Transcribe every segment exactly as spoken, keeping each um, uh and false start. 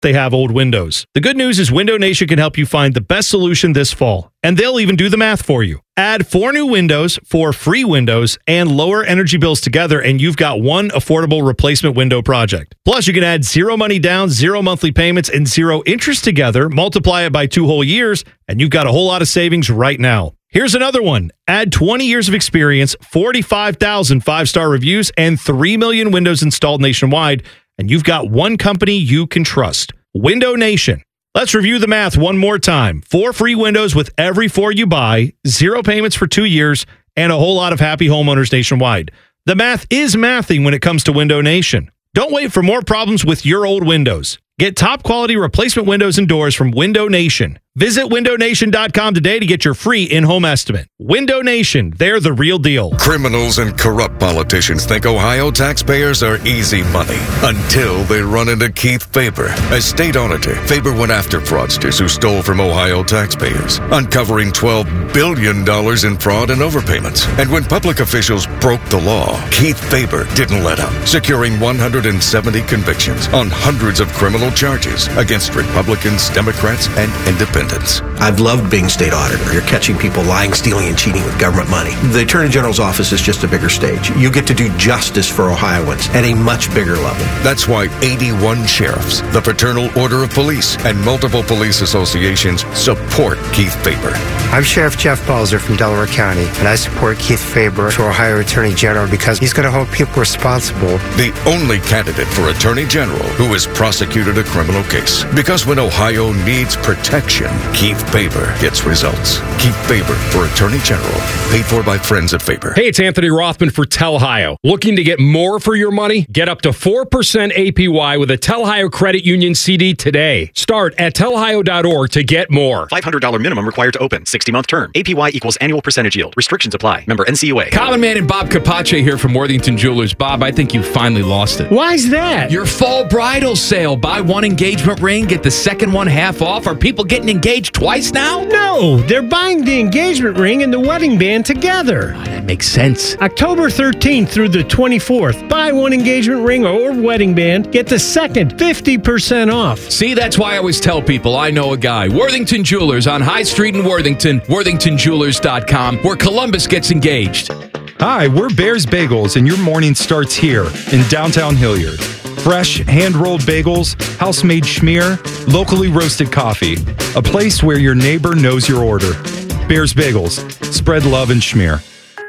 they have old windows. The good news is Window Nation can help you find the best solution this fall, and they'll even do the math for you. Add four new windows, four free windows, and lower energy bills together, and you've got one affordable replacement window project. Plus, you can add zero money down, zero monthly payments, and zero interest together, multiply it by two whole years, and you've got a whole lot of savings right now. Here's another one. Add twenty years of experience, forty-five thousand five-star reviews, and three million windows installed nationwide, and you've got one company you can trust. Window Nation. Let's review the math one more time. Four free windows with every four you buy, zero payments for two years, and a whole lot of happy homeowners nationwide. The math is mathing when it comes to Window Nation. Don't wait for more problems with your old windows. Get top quality replacement windows and doors from Window Nation. Visit window nation dot com today to get your free in-home estimate. Window Nation, they're the real deal. Criminals and corrupt politicians think Ohio taxpayers are easy money until they run into Keith Faber. As state auditor, Faber went after fraudsters who stole from Ohio taxpayers, uncovering twelve billion dollars in fraud and overpayments. And when public officials broke the law, Keith Faber didn't let up, securing one hundred seventy convictions on hundreds of criminal charges against Republicans, Democrats, and independents. I've loved being state auditor. You're catching people lying, stealing, and cheating with government money. The Attorney General's office is just a bigger stage. You get to do justice for Ohioans at a much bigger level. That's why eighty-one sheriffs, the Fraternal Order of Police, and multiple police associations support Keith Faber. I'm Sheriff Jeff Balzer from Delaware County, and I support Keith Faber for Ohio Attorney General because he's going to hold people responsible. The only candidate for Attorney General who has prosecuted a criminal case. Because when Ohio needs protection, Keith Faber gets results. Keith Faber for Attorney General. Paid for by friends at Faber. Hey, it's Anthony Rothman for Telhio. Looking to get more for your money? Get up to four percent A P Y with a Telhio Credit Union C D today. Start at telhio dot org to get more. five hundred dollars minimum required to open. sixty-month term. A P Y equals annual percentage yield. Restrictions apply. Member N C U A. Common Man and Bob Capace here from Worthington Jewelers. Bob, I think you finally lost it. Why's that? Your fall bridal sale. Buy one engagement ring, get the second one half off. Are people getting engaged twice now? No, they're buying the engagement ring and the wedding band together. Oh, that makes sense. October thirteenth through the twenty-fourth. Buy one engagement ring or wedding band, get the second fifty percent off. See, that's why I always tell people I know a guy. Worthington Jewelers on High Street in Worthington, worthington jewelers dot com, where Columbus gets engaged. Hi, we're Bears Bagels, and your morning starts here in downtown Hilliard. Fresh, hand-rolled bagels, house-made schmear, locally roasted coffee. A place where your neighbor knows your order. Bears Bagels. Spread love and schmear.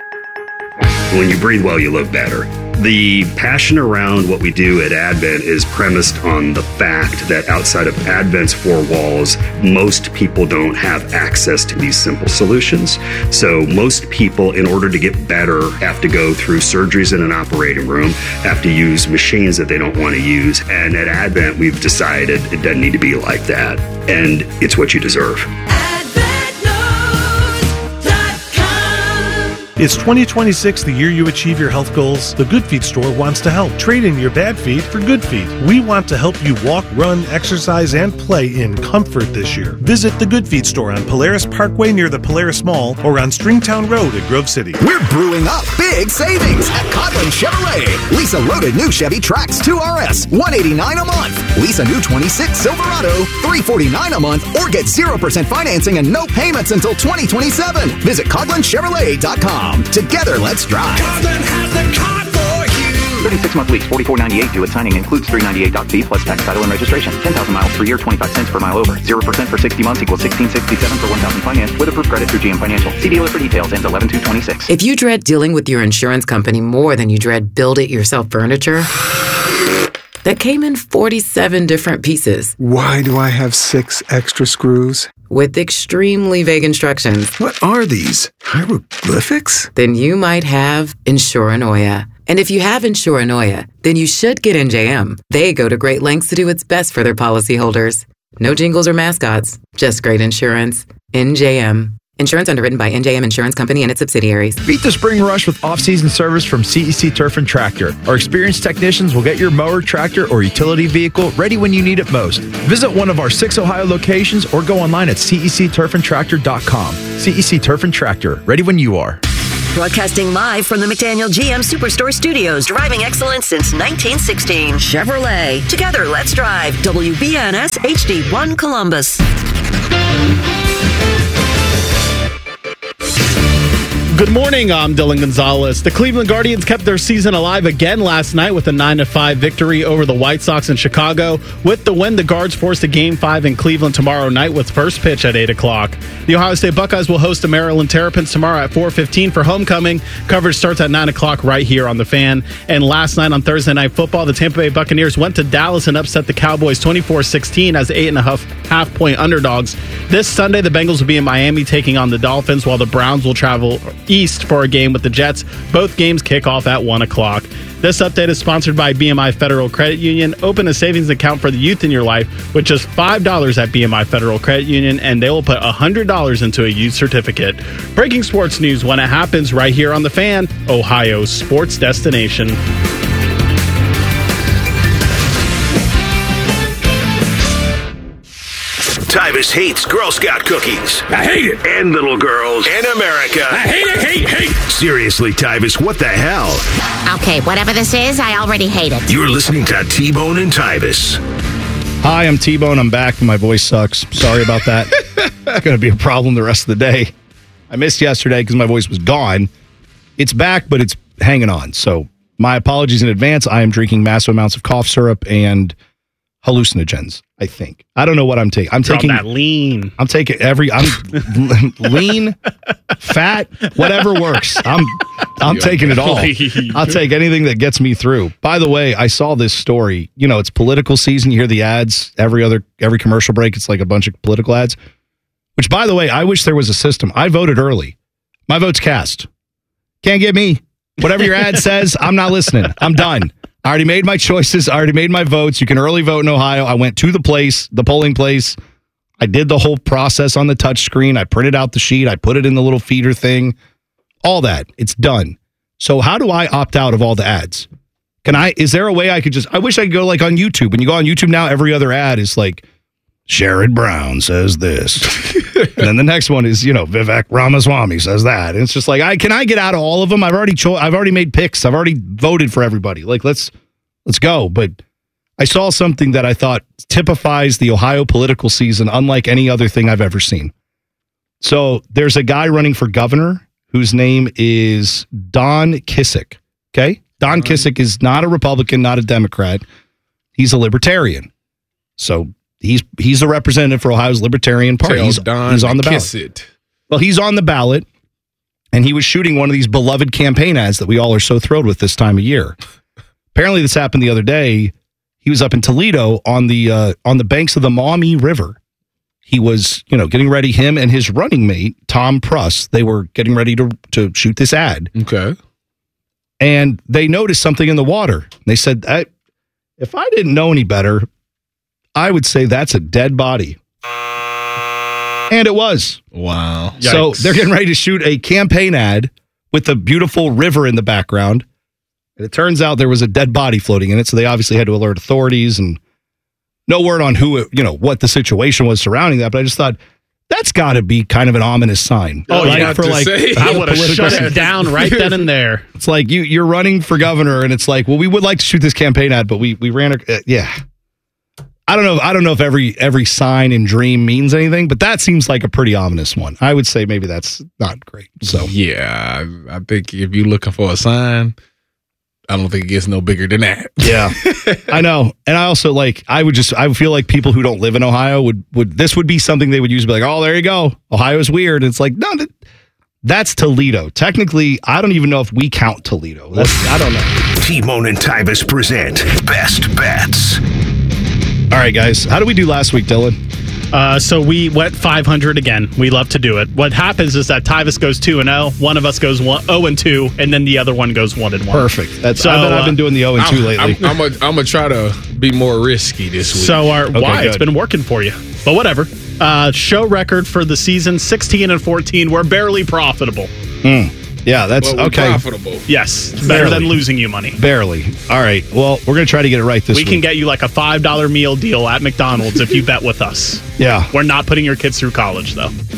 When you breathe well, you live better. The passion around what we do at Advent is premised on the fact that outside of Advent's four walls, most people don't have access to these simple solutions. So most people, in order to get better, have to go through surgeries in an operating room, have to use machines that they don't want to use. And at Advent, we've decided it doesn't need to be like that. And it's what you deserve. It's twenty twenty-six, the year you achieve your health goals. The Good Feet store wants to help. Trade in your bad feet for good feet. We want to help you walk, run, exercise, and play in comfort this year. Visit the Good Feet store on Polaris Parkway near the Polaris Mall or on Stringtown Road at Grove City. We're brewing up big savings at Coghlan Chevrolet. Lease a loaded new Chevy Trax two R S, one hundred eighty-nine dollars a month. Lease a new twenty-six Silverado, three hundred forty-nine dollars a month, or get zero percent financing and no payments until twenty twenty-seven. Visit Coghlan Chevrolet dot com. Together, let's drive. Coghlan has the car for you. thirty-six month lease, forty-four ninety-eight due at signing, includes three ninety-eight doc fee plus tax, title, and registration. ten thousand miles per year, twenty-five cents per mile over. zero percent for sixty months equals sixteen sixty-seven for one thousand finance with approved credit through G M Financial. See dealer for details. Ends eleven two twenty-six. If you dread dealing with your insurance company more than you dread build-it-yourself furniture, that came in forty-seven different pieces. Why do I have six extra screws? With extremely vague instructions. What are these? Hieroglyphics? Then you might have Insuranoia. And if you have Insuranoia, then you should get N J M. They go to great lengths to do what's best for their policyholders. No jingles or mascots, just great insurance. N J M. Insurance underwritten by N J M Insurance Company and its subsidiaries. Beat the spring rush with off-season service from C E C Turf and Tractor. Our experienced technicians will get your mower, tractor, or utility vehicle ready when you need it most. Visit one of our six Ohio locations or go online at C E C turf and tractor dot com. C E C Turf and Tractor, ready when you are. Broadcasting live from the McDaniel G M Superstore Studios. Driving excellence since nineteen sixteen. Chevrolet. Together, let's drive. W B N S H D one Columbus. Good morning, I'm Dylan Gonzalez. The Cleveland Guardians kept their season alive again last night with a nine to five victory over the White Sox in Chicago. With the win, the Guards forced a Game five in Cleveland tomorrow night with first pitch at eight o'clock. The Ohio State Buckeyes will host the Maryland Terrapins tomorrow at four fifteen for homecoming. Coverage starts at nine o'clock right here on The Fan. And last night on Thursday Night Football, the Tampa Bay Buccaneers went to Dallas and upset the Cowboys twenty-four sixteen as eight and a half half point underdogs. This Sunday, the Bengals will be in Miami taking on the Dolphins, while the Browns will travel east for a game with the Jets. Both games kick off at one o'clock. This update is sponsored by B M I Federal Credit Union. Open a savings account for the youth in your life with just five dollars at B M I Federal Credit Union, and they will put one hundred dollars into a youth certificate. Breaking sports news when it happens right here on The Fan, Ohio's sports destination. Tyvis hates Girl Scout cookies. I hate it. And little girls. And America. I hate it, hate, hate. Seriously, Tyvis, what the hell? Okay, whatever this is, I already hate it. You're listening to T-Bone and Tyvis. Hi, I'm T-Bone. I'm back, and my voice sucks. Sorry about that. It's going to be a problem the rest of the day. I missed yesterday because my voice was gone. It's back, but it's hanging on. So my apologies in advance. I am drinking massive amounts of cough syrup and hallucinogens, I think. I don't know what I'm taking. I'm Drop taking that lean. I'm taking every I'm lean, fat, whatever works. I'm I'm taking it all. I'll take anything that gets me through. By the way, I saw this story. You know, it's political season. You hear the ads every other every commercial break. It's like a bunch of political ads. Which, by the way, I wish there was a system. I voted early. My vote's cast. Can't get me. Whatever your ad says, I'm not listening. I'm done. I already made my choices. I already made my votes. You can early vote in Ohio. I went to the place, the polling place. I did the whole process on the touch screen. I printed out the sheet. I put it in the little feeder thing. All that. It's done. So how do I opt out of all the ads? Can I, is there a way I could just, I wish I could go like on YouTube. When you go on YouTube now, every other ad is like, Sherrod Brown says this. And then the next one is, you know, Vivek Ramaswamy says that. And it's just like, I can I get out of all of them? I've already cho- I've already made picks. I've already voted for everybody. Like, let's let's go. But I saw something that I thought typifies the Ohio political season unlike any other thing I've ever seen. So there's a guy running for governor whose name is Don Kissick. Okay? Don Kissick is not a Republican, not a Democrat. He's a libertarian. So He's he's a representative for Ohio's Libertarian Party. Tell He's, Don he's on the to ballot. kiss it. Well, he's on the ballot, and he was shooting one of these beloved campaign ads that we all are so thrilled with this time of year. Apparently, this happened the other day. He was up in Toledo on the uh, on the banks of the Maumee River. He was, you know, getting ready. Him and his running mate Tom Pruss. They were getting ready to to shoot this ad. Okay, and they noticed something in the water. They said, I, "If I didn't know any better, I would say that's a dead body." And it was. Wow. Yikes. So they're getting ready to shoot a campaign ad with a beautiful river in the background. And it turns out there was a dead body floating in it. So they obviously had to alert authorities, and no word on who, it, you know, what the situation was surrounding that. But I just thought that's got to be kind of an ominous sign. Oh, like, yeah. for like, I would have shut it down right then and there. It's like you, you're running for governor, and it's like, well, we would like to shoot this campaign ad, but we we ran a, uh, yeah. I don't know. I don't know if every every sign and dream means anything, but that seems like a pretty ominous one. I would say maybe that's not great. So yeah, I, I think if you're looking for a sign, I don't think it gets no bigger than that. Yeah, I know. And I also like. I would just. I would feel like people who don't live in Ohio would would this would be something they would use. Be like, oh, there you go. Ohio's weird. It's like no, that, that's Toledo. Technically, I don't even know if we count Toledo. That's, I don't know. T-Bone and Tyvis present Best Bets. All right, guys. How did we do last week, Dylan? Uh, so we went five hundred again. We love to do it. What happens is that Tyvis goes two and oh, one of us goes one, oh and two, and then the other one goes one and one. Perfect. That's. So, I bet uh, I've been doing the oh and two lately. I'm going to try to be more risky this week. So our Okay, why? good. It's been working for you. But whatever. Uh, show record for the season, sixteen and fourteen. We're barely profitable. Mm. Yeah, that's But we're okay. profitable. Yes. Better Barely. than losing you money. Barely. All right. Well, we're going to try to get it right this we week. can get you like a five dollar meal deal at McDonald's if you bet with us. Yeah. We're not putting your kids through college, though.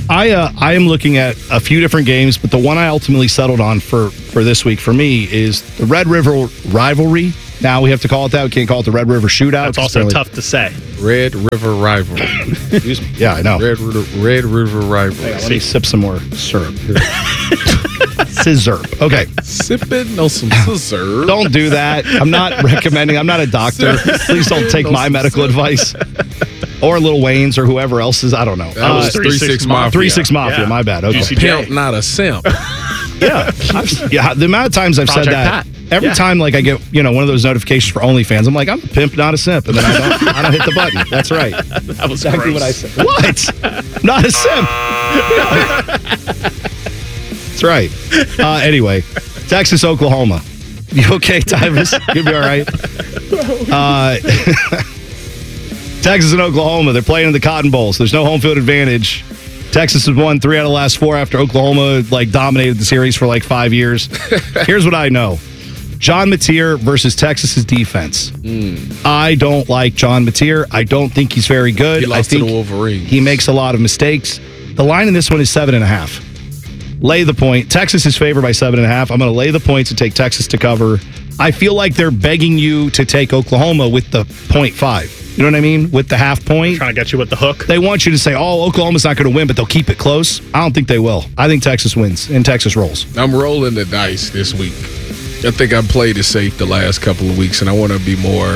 I uh, I am looking at a few different games, but the one I ultimately settled on for, for this week for me is the Red River rivalry. Now we have to call it that. We can't call it the Red River Shootout. It's also really tough to say. Red River rivalry. Excuse me. Yeah, I know. Red, Red River rivalry. Let me sip some more syrup. Scissor. Okay. Sipping on some scissor. Don't do that. I'm not recommending. I'm not a doctor. Please don't take my medical advice. Or Lil Wayne's or whoever else is. I don't know. That was uh, three six Mafia. three six Mafia. Yeah. My bad. Okay. Pimp, not a simp. Yeah. I've, yeah. The amount of times I've Project said that. Pat. Every Yeah. time, like I get, you know, one of those notifications for OnlyFans, I'm like, I'm a pimp, not a simp, and then I don't, I don't hit the button. That's right. That was exactly gross. what I said. What? Not a simp. That's right. Uh, anyway, Texas, Oklahoma. You okay, Tyvus? You'll be all right. Uh, Texas and Oklahoma. They're playing in the Cotton Bowl, so there's no home field advantage. Texas has won three out of the last four after Oklahoma like dominated the series for like five years. Here's what I know. John Mateer versus Texas's defense. Mm. I don't like John Mateer. I don't think he's very good. He lost I think to the Wolverines. He makes a lot of mistakes. The line in this one is seven and a half. Lay the point. Texas is favored by seven and a half. I'm going to lay the points and take Texas to cover. I feel like they're begging you to take Oklahoma with the point five. You know what I mean? With the half point. Trying to get you with the hook. They want you to say, oh, Oklahoma's not going to win, but they'll keep it close. I don't think they will. I think Texas wins and Texas rolls. I'm rolling the dice this week. I think I played it safe the last couple of weeks, and I want to be more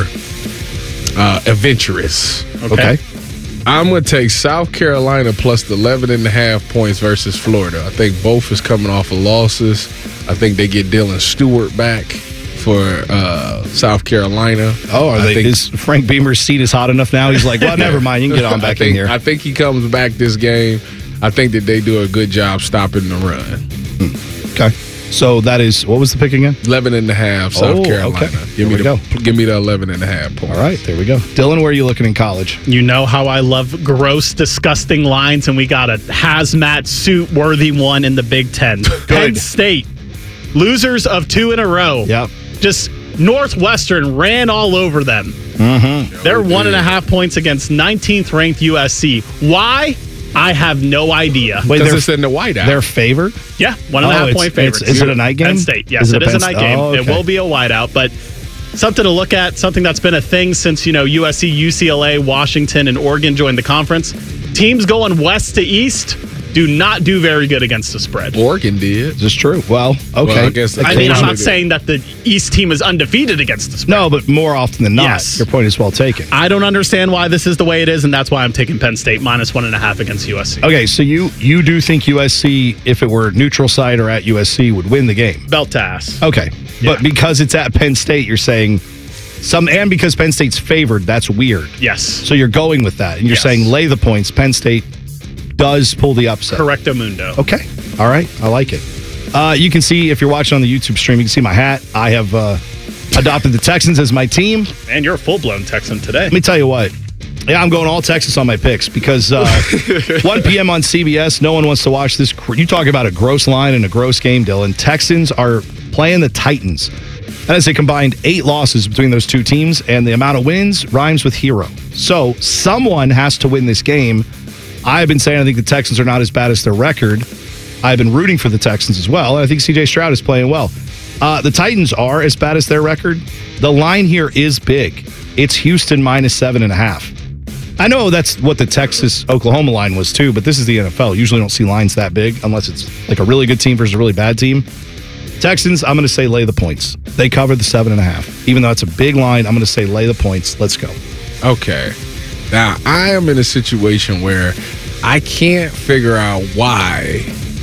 uh, adventurous. Okay. okay. I'm going to take South Carolina plus the eleven and a half points versus Florida. I think both is coming off of losses. I think they get Dylan Stewart back for uh, South Carolina. Oh, are I they? think, is Frank Beamer's seat is hot enough now? He's like, well, never mind. You can get on back I think, in here. I think he comes back this game. I think that they do a good job stopping the run. Hmm. Okay. So that is, what was the pick again? eleven and a half, South oh, Carolina. Okay. Give me, we the, go. give me the eleven and a half points. All right, there we go. Dylan, where are you looking in college? You know how I love gross, disgusting lines, and we got a hazmat suit worthy one in the Big Ten. Penn State, losers of two in a row. Yep. Just Northwestern ran all over them. Mm-hmm. They're one and a half points against nineteenth ranked U S C. Why? I have no idea. Wait, because it's in the whiteout. They're favored? Yeah, one and a oh, half it's, point favorites. Is it a night game? Penn State, yes, is it, it is a Penn night game. Oh, okay. It will be a whiteout, but something to look at, something that's been a thing since, you know, U S C, U C L A, Washington, and Oregon joined the conference. Teams going west to east do not do very good against the spread. Oregon did. This is true. Well, okay. Well, I, guess I mean, I'm not saying that the East team is undefeated against the spread. No, but more often than not, yes. Your point is well taken. I don't understand why this is the way it is, and that's why I'm taking Penn State minus one and a half against U S C. Okay, so you you do think U S C, if it were neutral site or at U S C, would win the game? Belt to ass. Okay, Yeah. but because it's at Penn State, you're saying some, and because Penn State's favored, that's weird. Yes. So you're going with that, and you're Yes. saying lay the points. Penn State does pull the upset. Correcto mundo. Okay. All right. I like it. Uh, you can see, if you're watching on the YouTube stream, you can see my hat. I have uh, adopted the Texans as my team. And you're a full-blown Texan today. Let me tell you what. Yeah, I'm going all Texas on my picks because uh, one p.m. on C B S, no one wants to watch this. You talk about a gross line and a gross game, Dylan. Texans are playing the Titans. That is a combined eight losses between those two teams, and the amount of wins rhymes with hero. So someone has to win this game. I've been saying I think the Texans are not as bad as their record. I've been rooting for the Texans as well, and I think C J Stroud is playing well. Uh, the Titans are as bad as their record. The line here is big. It's Houston minus seven and a half. I know that's what the Texas-Oklahoma line was too, but this is the N F L. Usually don't see lines that big unless it's like a really good team versus a really bad team. Texans, I'm going to say lay the points. They cover the seven and a half. Even though it's a big line, I'm going to say lay the points. Let's go. Okay. Now, I am in a situation where I can't figure out why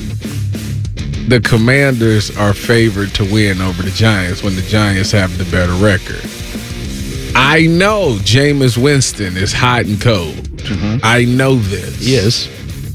the Commanders are favored to win over the Giants when the Giants have the better record. I know Jameis Winston is hot and cold. Mm-hmm. I know this. He is.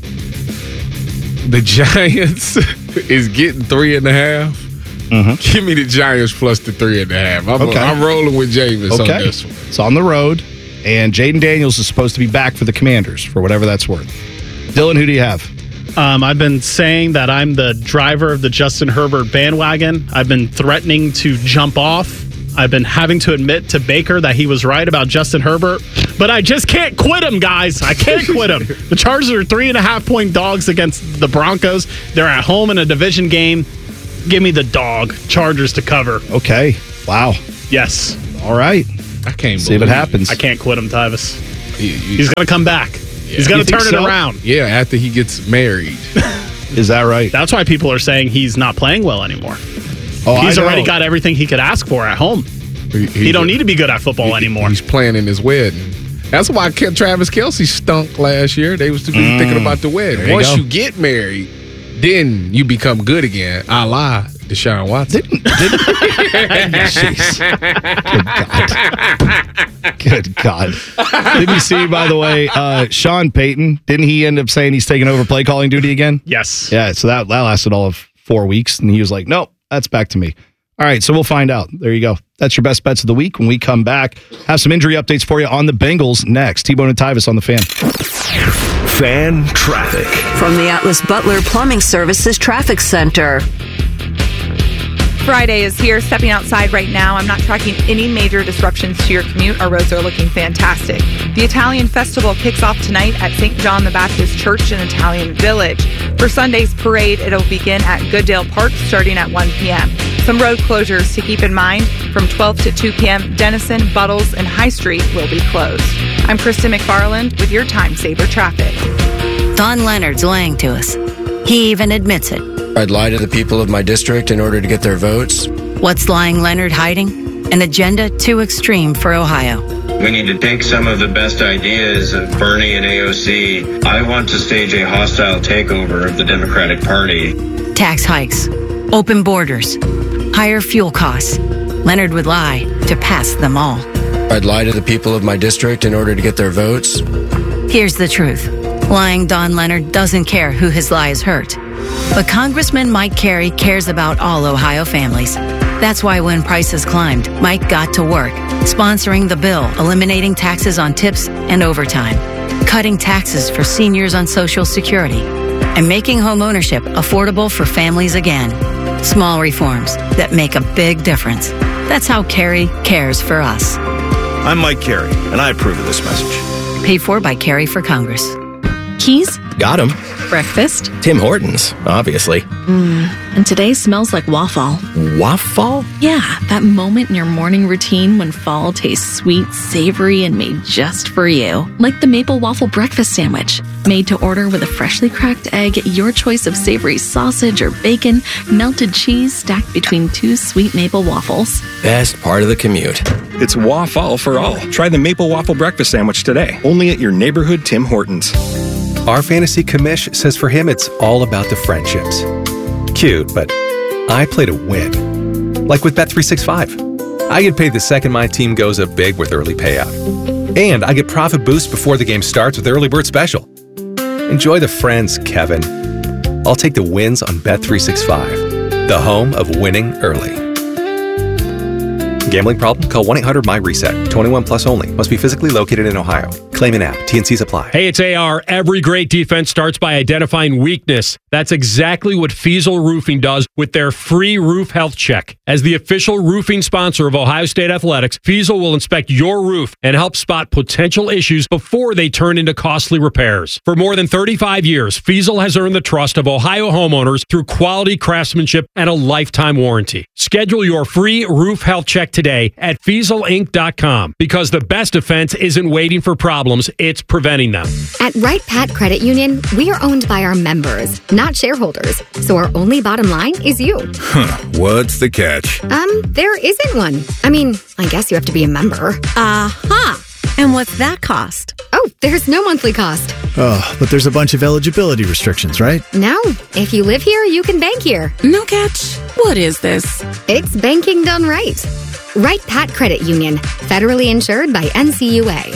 The Giants is getting three and a half. Mm-hmm. Give me the Giants plus the three and a half. I'm, okay. I'm rolling with Jameis okay. on this one. It's on the road, and Jaden Daniels is supposed to be back for the Commanders, for whatever that's worth. Dylan, who do you have? Um, I've been saying that I'm the driver of the Justin Herbert bandwagon. I've been threatening to jump off. I've been having to admit to Baker that he was right about Justin Herbert, but I just can't quit him, guys. I can't quit him. The Chargers are three and a half point dogs against the Broncos. They're at home in a division game. Give me the dog. Chargers to cover. Okay. Wow. Yes. All right. I can't see if it happens. I can't quit him, Tyvis. He, he, He's going to come back. Yeah. He's going You to think turn it so? around. Yeah, after he gets married. Is that right? That's why people are saying he's not playing well anymore. Oh, he's I already know. got everything he could ask for at home. He, He don't need to be good at football he- anymore. He's planning his wedding. That's why Ke- Travis Kelce stunk last year. They was too busy Mm. thinking about the wedding. There you Once go. you get married, then you become good again. A la Deshaun Watson. Good God. Didn't you see, by the way, uh, Sean Payton, didn't he end up saying he's taking over play calling duty again? Yes. Yeah, so that, that lasted all of four weeks, and he was like, nope, that's back to me. All right, so we'll find out. There you go. That's your best bets of the week. When we come back, have some injury updates for you on the Bengals next. T-Bone and Tyvis on the Fan. Fan traffic. From the Atlas Butler Plumbing Services Traffic Center. Friday is here. Stepping outside right now, I'm not tracking any major disruptions to your commute. Our roads are looking fantastic. The Italian Festival kicks off tonight at Saint John the Baptist Church in Italian Village. For Sunday's parade, it'll begin at Goodale Park starting at one p.m. Some road closures to keep in mind. From twelve to two p.m., Denison, Buttles, and High Street will be closed. I'm Kristen McFarland with your Time Saver Traffic. Don Leonard's lying to us. He even admits it. I'd lie to the people of my district in order to get their votes. What's lying Leonard hiding? An agenda too extreme for Ohio. We need to take some of the best ideas of Bernie and A O C. I want to stage a hostile takeover of the Democratic Party. Tax hikes, open borders, higher fuel costs. Leonard would lie to pass them all. I'd lie to the people of my district in order to get their votes. Here's the truth. Lying Don Leonard doesn't care who his lies hurt. But Congressman Mike Carey cares about all Ohio families. That's why when prices climbed, Mike got to work, sponsoring the bill eliminating taxes on tips and overtime, cutting taxes for seniors on Social Security, and making home ownership affordable for families again. Small reforms that make a big difference. That's how Carey cares for us. I'm Mike Carey, and I approve of this message. Paid for by Carey for Congress. Keys? Got him. Breakfast? Tim Hortons, obviously. Mm. And today smells like waffle. Waffle? Yeah, that moment in your morning routine when fall tastes sweet, savory, and made just for you. Like the maple waffle breakfast sandwich. Made to order with a freshly cracked egg, your choice of savory sausage or bacon, melted cheese stacked between two sweet maple waffles. Best part of the commute. It's waffle for all. Try the maple waffle breakfast sandwich today. Only at your neighborhood Tim Hortons. Our fantasy commish says for him it's all about the friendships. Cute, but I play to win. Like with Bet three sixty-five. I get paid the second my team goes up big with early payout. And I get profit boost before the game starts with Early Bird Special. Enjoy the friends, Kevin. I'll take the wins on Bet three sixty-five, the home of winning early. Gambling problem? Call one eight hundred M Y reset. twenty-one plus only. Must be physically located in Ohio. Claim an app. T N Cs apply. Hey, it's A R. Every great defense starts by identifying weakness. That's exactly what Fiesel Roofing does with their free roof health check. As the official roofing sponsor of Ohio State Athletics, Fiesel will inspect your roof and help spot potential issues before they turn into costly repairs. For more than thirty-five years, Fiesel has earned the trust of Ohio homeowners through quality craftsmanship and a lifetime warranty. Schedule your free roof health check today at Fiesel Inc dot com because the best defense isn't waiting for problems, it's preventing them. At Wright Pat Credit Union, we are owned by our members, not shareholders. So our only bottom line is you. Huh, what's the catch? Um, there isn't one. I mean, I guess you have to be a member. Aha! And what's that cost? Oh, there's no monthly cost. Oh, but there's a bunch of eligibility restrictions, right? No. If you live here, you can bank here. No catch. What is this? It's banking done right. Wright Pat Credit Union, federally insured by N C U A.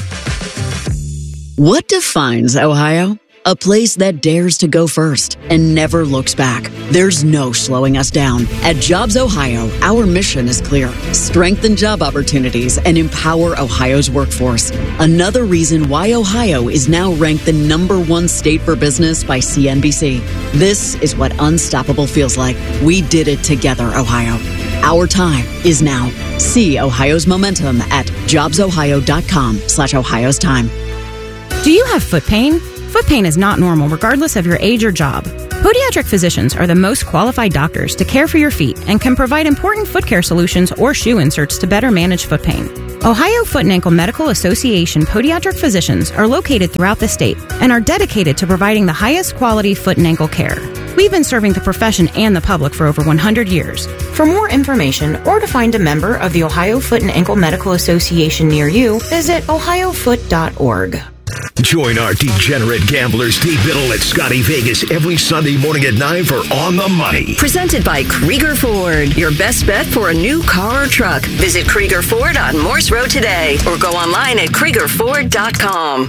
What defines Ohio? A place that dares to go first and never looks back. There's no slowing us down. At Jobs Ohio, our mission is clear. Strengthen job opportunities and empower Ohio's workforce. Another reason why Ohio is now ranked the number one state for business by C N B C. This is what unstoppable feels like. We did it together, Ohio. Our time is now. See Ohio's momentum at jobsohio.com slash Ohio's time. Do you have foot pain? Foot pain is not normal regardless of your age or job. Podiatric physicians are the most qualified doctors to care for your feet and can provide important foot care solutions or shoe inserts to better manage foot pain. Ohio Foot and Ankle Medical Association podiatric physicians are located throughout the state and are dedicated to providing the highest quality foot and ankle care. We've been serving the profession and the public for over one hundred years. For more information or to find a member of the Ohio Foot and Ankle Medical Association near you, visit ohio foot dot org. Join our degenerate gamblers Dave Biddle at Scotty Vegas every Sunday morning at nine for On the Money. Presented by Krieger Ford. Your best bet for a new car or truck. Visit Krieger Ford on Morse Road today or go online at krieger ford dot com.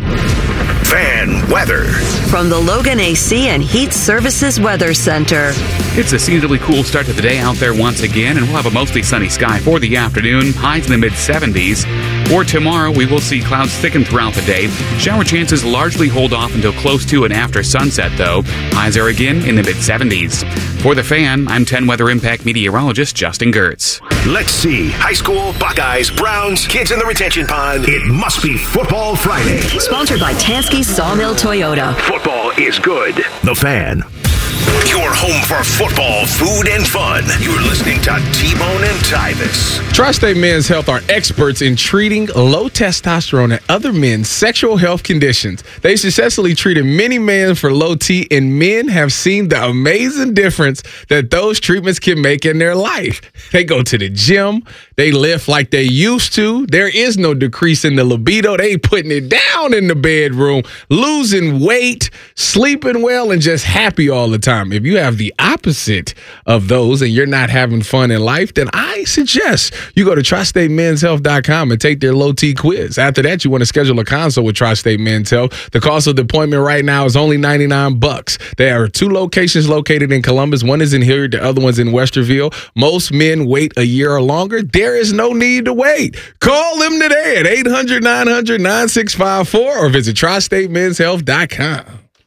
Fan weather. From the Logan A C and Heat Services Weather Center. It's a seasonably cool start to the day out there once again, and we'll have a mostly sunny sky for the afternoon. Highs in the mid seventies. For tomorrow, we will see clouds thicken throughout the day. Shower chances largely hold off until close to and after sunset, though. Highs are again in the mid seventies. For The Fan, I'm ten Weather Impact meteorologist Justin Gertz. Let's see. High school, Buckeyes, Browns, kids in the retention pond. It must be Football Friday. Sponsored by Tansky Sawmill Toyota. Football is good. The Fan. Your home for football, food, and fun. You're listening to T-Bone and Tyvis. Tri-State Men's Health are experts in treating low testosterone and other men's sexual health conditions. They successfully treated many men for low T, and men have seen the amazing difference that those treatments can make in their life. They go to the gym. They lift like they used to. There is no decrease in the libido. They putting it down in the bedroom, losing weight, sleeping well, and just happy all the time. If you have the opposite of those and you're not having fun in life, then I suggest you go to tri state men's health dot com and take their low T quiz. After that, you want to schedule a consult with Tri-State Men's Health. The cost of the appointment right now is only ninety-nine bucks. There are two locations located in Columbus. One is in Hilliard, the other one's in Westerville. Most men wait a year or longer. There is no need to wait. Call them today at eight hundred, nine hundred, nine six five four or visit tri state men's health dot com.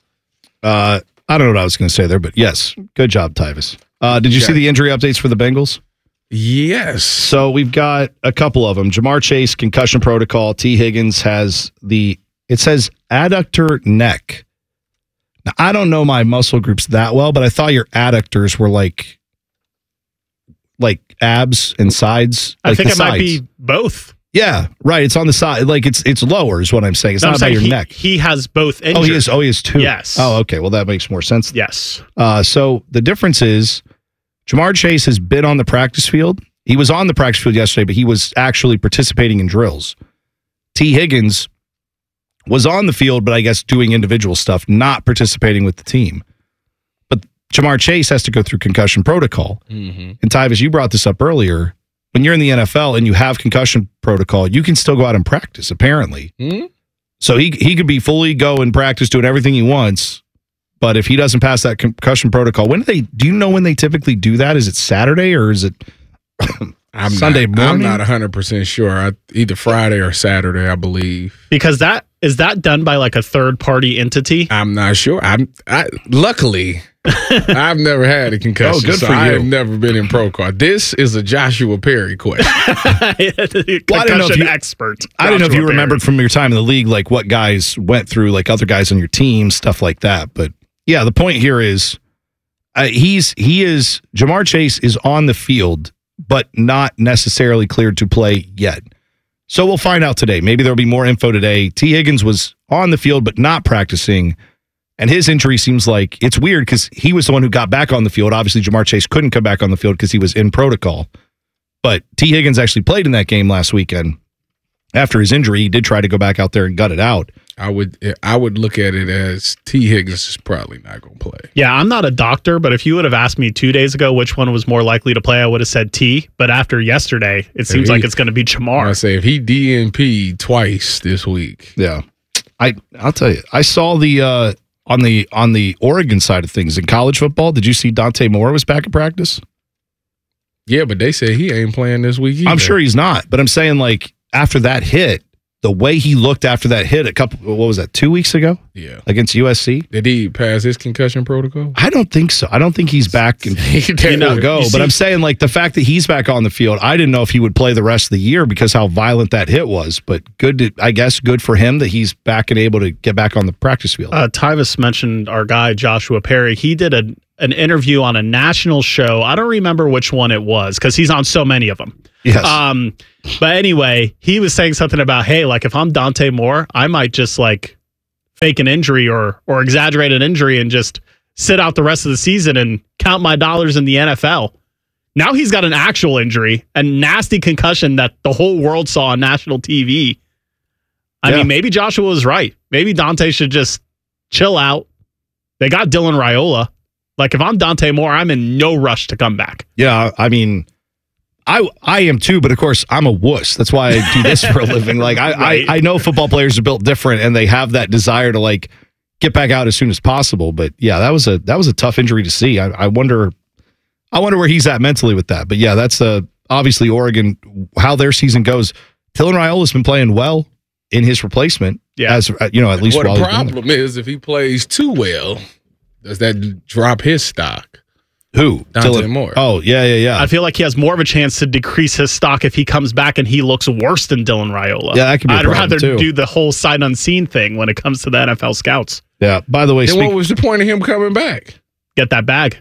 Uh, I don't know what I was going to say there, but yes, good job, Tyvis. Uh, did you Yeah. see the injury updates for the Bengals? Yes. So we've got a couple of them. Jamar Chase, concussion protocol. T. Higgins has the, it says adductor neck. Now, I don't know my muscle groups that well, but I thought your adductors were like, like abs and sides. I like think the it might sides. be both. Yeah, right. It's on the side. Like it's it's lower is what I'm saying. It's No, I'm not by saying your he, neck. He has both injured. Oh, he is. Oh, he is two. Yes. Oh, okay. Well, that makes more sense. Yes. Uh, so the difference is Jamar Chase has been on the practice field. He was on the practice field yesterday, but he was actually participating in drills. T. Higgins was on the field, but I guess doing individual stuff, not participating with the team. But Jamar Chase has to go through concussion protocol. Mm-hmm. And Tyvis, you brought this up earlier. When you're in the N F L and you have concussion protocol, you can still go out and practice, apparently. Mm-hmm. So he he could be fully go and practice doing everything he wants. But if he doesn't pass that concussion protocol, when do they, do you know when they typically do that? Is it Saturday or is it I'm Sunday not, morning? I'm not one hundred percent sure. I, either Friday or Saturday, I believe. Because that is that done by like a third party entity? I'm not sure. I'm I, luckily I've never had a concussion. Oh, good so for I you. have never been in pro car. This is a Joshua Perry question. Concussion Well, I didn't know if you- expert. I didn't know if you Joshua remembered from your time in the league, like what guys went through, like other guys on your team, stuff like that. But yeah, the point here is uh, he's he is Jamar Chase is on the field, but not necessarily cleared to play yet. So we'll find out today. Maybe there'll be more info today. T. Higgins was on the field, but not practicing. And his injury seems like it's weird because he was the one who got back on the field. Obviously, Jamar Chase couldn't come back on the field because he was in protocol. But T. Higgins actually played in that game last weekend. After his injury, he did try to go back out there and gut it out. I would I would look at it as T. Higgins is probably not going to play. Yeah, I'm not a doctor, but if you would have asked me two days ago which one was more likely to play, I would have said T. But after yesterday, it seems he- like it's going to be Jamar. I say if he D N P'd twice this week. Yeah. I I'll tell you. I saw the uh, on the on the Oregon side of things in college football. Did you see Dante Moore was back in practice? Yeah, but they say he ain't playing this week either. I'm sure he's not, but I'm saying like after that hit, the way he looked after that hit a couple, what was that, two weeks ago? Yeah. Against U S C? Did he pass his concussion protocol? I don't think so. I don't think he's back and he will go. But I'm saying, like, the fact that he's back on the field, I didn't know if he would play the rest of the year because how violent that hit was. But good, to, I guess, good for him that he's back and able to get back on the practice field. Uh, Tyvis mentioned our guy, Joshua Perry. He did a, an interview on a national show. I don't remember which one it was because he's on so many of them. Yes. Um, but anyway, he was saying something about, hey, like if I'm Dante Moore, I might just like fake an injury or or exaggerate an injury and just sit out the rest of the season and count my dollars in the N F L. Now he's got an actual injury, a nasty concussion that the whole world saw on national T V. I Yeah. mean, maybe Joshua was right. Maybe Dante should just chill out. They got Dylan Raiola. Like if I'm Dante Moore, I'm in no rush to come back. Yeah, I mean, I I am too, but of course I'm a wuss. That's why I do this for a living. Like I, Right. I I know football players are built different and they have that desire to like get back out as soon as possible. But yeah, that was a that was a tough injury to see. I, I wonder I wonder where he's at mentally with that. But yeah, that's uh, obviously Oregon, how their season goes. Dylan Raiola's been playing well in his replacement. Yeah. As you know, at least What while the he's been there. problem is, if he plays too well, does that drop his stock? Who? Dante Dylan Moore. Oh, yeah, yeah, yeah. I feel like he has more of a chance to decrease his stock if he comes back and he looks worse than Dylan Raiola. Yeah, that could be a I'd problem, rather too. do the whole sight unseen thing when it comes to the N F L scouts. Yeah. By the way, Then speak, what was the point of him coming back? Get that bag.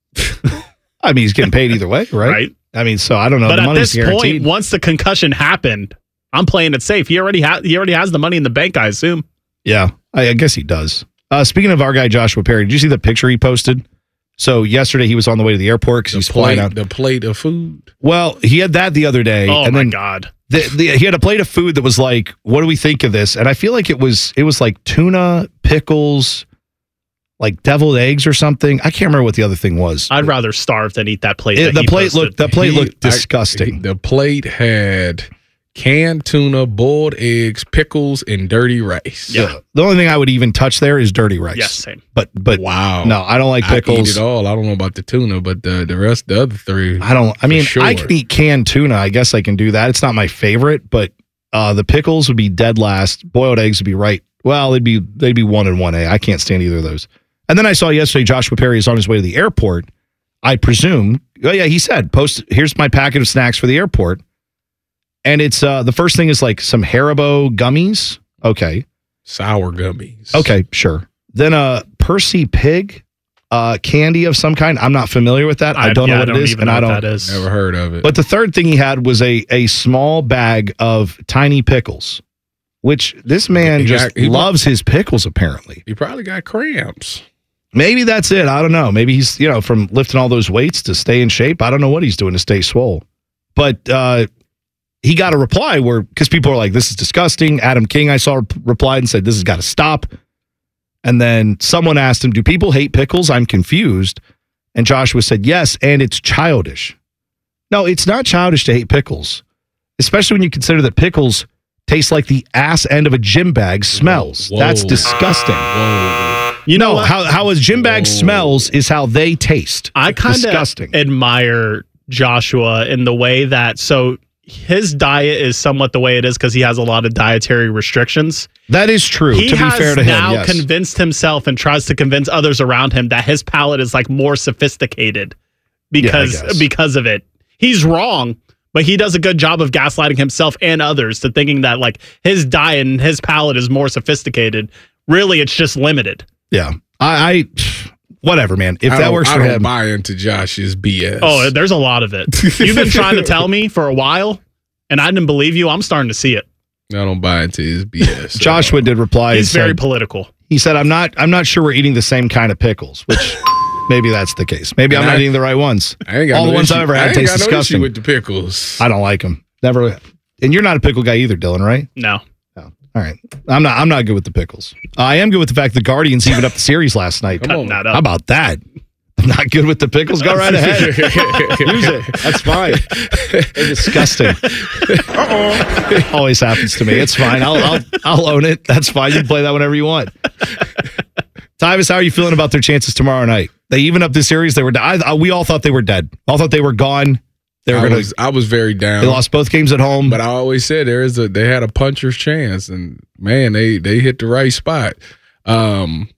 I mean, he's getting paid either way, right? Right. I mean, so I don't know. But the at money's this guaranteed. point, once the concussion happened, I'm playing it safe. He already has he already has the money in the bank, I assume. Yeah, I, I guess he does. Uh, speaking of our guy Joshua Perry, did you see the picture he posted? So yesterday he was on the way to the airport because The he's flying plate, out. the plate of food. Well, he had that the other day, Oh and my then God. the, the, he had a plate of food that was like, "What do we think of this?" And I feel like it was it was like tuna, pickles, like deviled eggs or something. I can't remember what the other thing was. I'd rather starve than eat that plate. It- that the he plate posted. looked the plate He- looked I- disgusting. he- the plate had canned tuna, boiled eggs, pickles, and dirty rice. Yeah. The only thing I would even touch there is dirty rice. Yes, same. But but Wow. no, I don't like I pickles. eat it all. I don't know about the tuna, but the, the rest, the other three. I don't. I mean, for sure. I can eat canned tuna. I guess I can do that. It's not my favorite, but uh, the pickles would be dead last. Boiled eggs would be right. Well, they'd be they'd be one and one A. I can't stand either of those. And then I saw yesterday Joshua Perry is on his way to the airport. I presume. Oh yeah, he said, "Post. Here's my packet of snacks for the airport." And it's uh, the first thing is like some Haribo gummies. Okay. Sour gummies. Okay, sure. Then a Percy Pig uh, candy of some kind. I'm not familiar with that. I, I- don't yeah, know what I it don't is, even and know I what don't. that is. Never heard of it. But the third thing he had was a a small bag of tiny pickles, which this man He just got- he- loves his pickles. Apparently, he probably got cramps. maybe that's it. I don't know. Maybe he's you know from lifting all those weights to stay in shape. I don't know what he's doing to stay swole. But uh, he got a reply where because people are like, "This is disgusting." Adam King, I saw, rep- replied and said, "This has got to stop." And then someone asked him, "Do people hate pickles? I'm confused." And Joshua said, "Yes, and it's childish." No, it's not childish to hate pickles, especially when you consider that pickles taste like the ass end of a gym bag smells. Whoa. That's disgusting. Whoa. You know no, what? how how a gym bag Whoa. smells is how they taste. I kind of disgusting. admire Joshua in the way that so his diet is somewhat the way it is because he has a lot of dietary restrictions. That is true. He to be has fair to him, now yes. convinced himself and tries to convince others around him that his palate is like more sophisticated because Yeah, I guess. because of it. He's wrong, but he does a good job of gaslighting himself and others to thinking that like his diet and his palate is more sophisticated. Really, it's just limited. Yeah, I, I whatever, man. If I that don't- works I for don't him, buy into Josh's B S. Oh, there's a lot of it. You've been trying to tell me for a while, and I didn't believe you. I'm starting to see it. I don't buy into his B S. Joshua did reply. He's and very said- political. He said, "I'm not. I'm not sure we're eating the same kind of pickles." Which maybe that's the case. Maybe And I'm not I- eating the right ones. I ain't got All no the ones issue- I've ever I had ain't taste got no disgusting. issue with the pickles. I don't like them. Never. And you're not a pickle guy either, Dylan, right? No. All right. I'm not. I'm not good with the pickles. I am good with the fact the Guardians even up the series last night. Come on. That up. How about that? I'm not good with the pickles. Go right ahead. Use it. That's fine. They're disgusting. Uh-oh. Always happens to me. It's fine. I'll, I'll I'll own it. That's fine. You can play that whenever you want. Tyvis, how are you feeling about their chances tomorrow night? They even up the series. They were. I, I, we all thought they were dead. All thought they were gone. They were I going was, I was very down. They lost both games at home. But I always said there is a they had a puncher's chance, and man, they they hit the right spot. Um,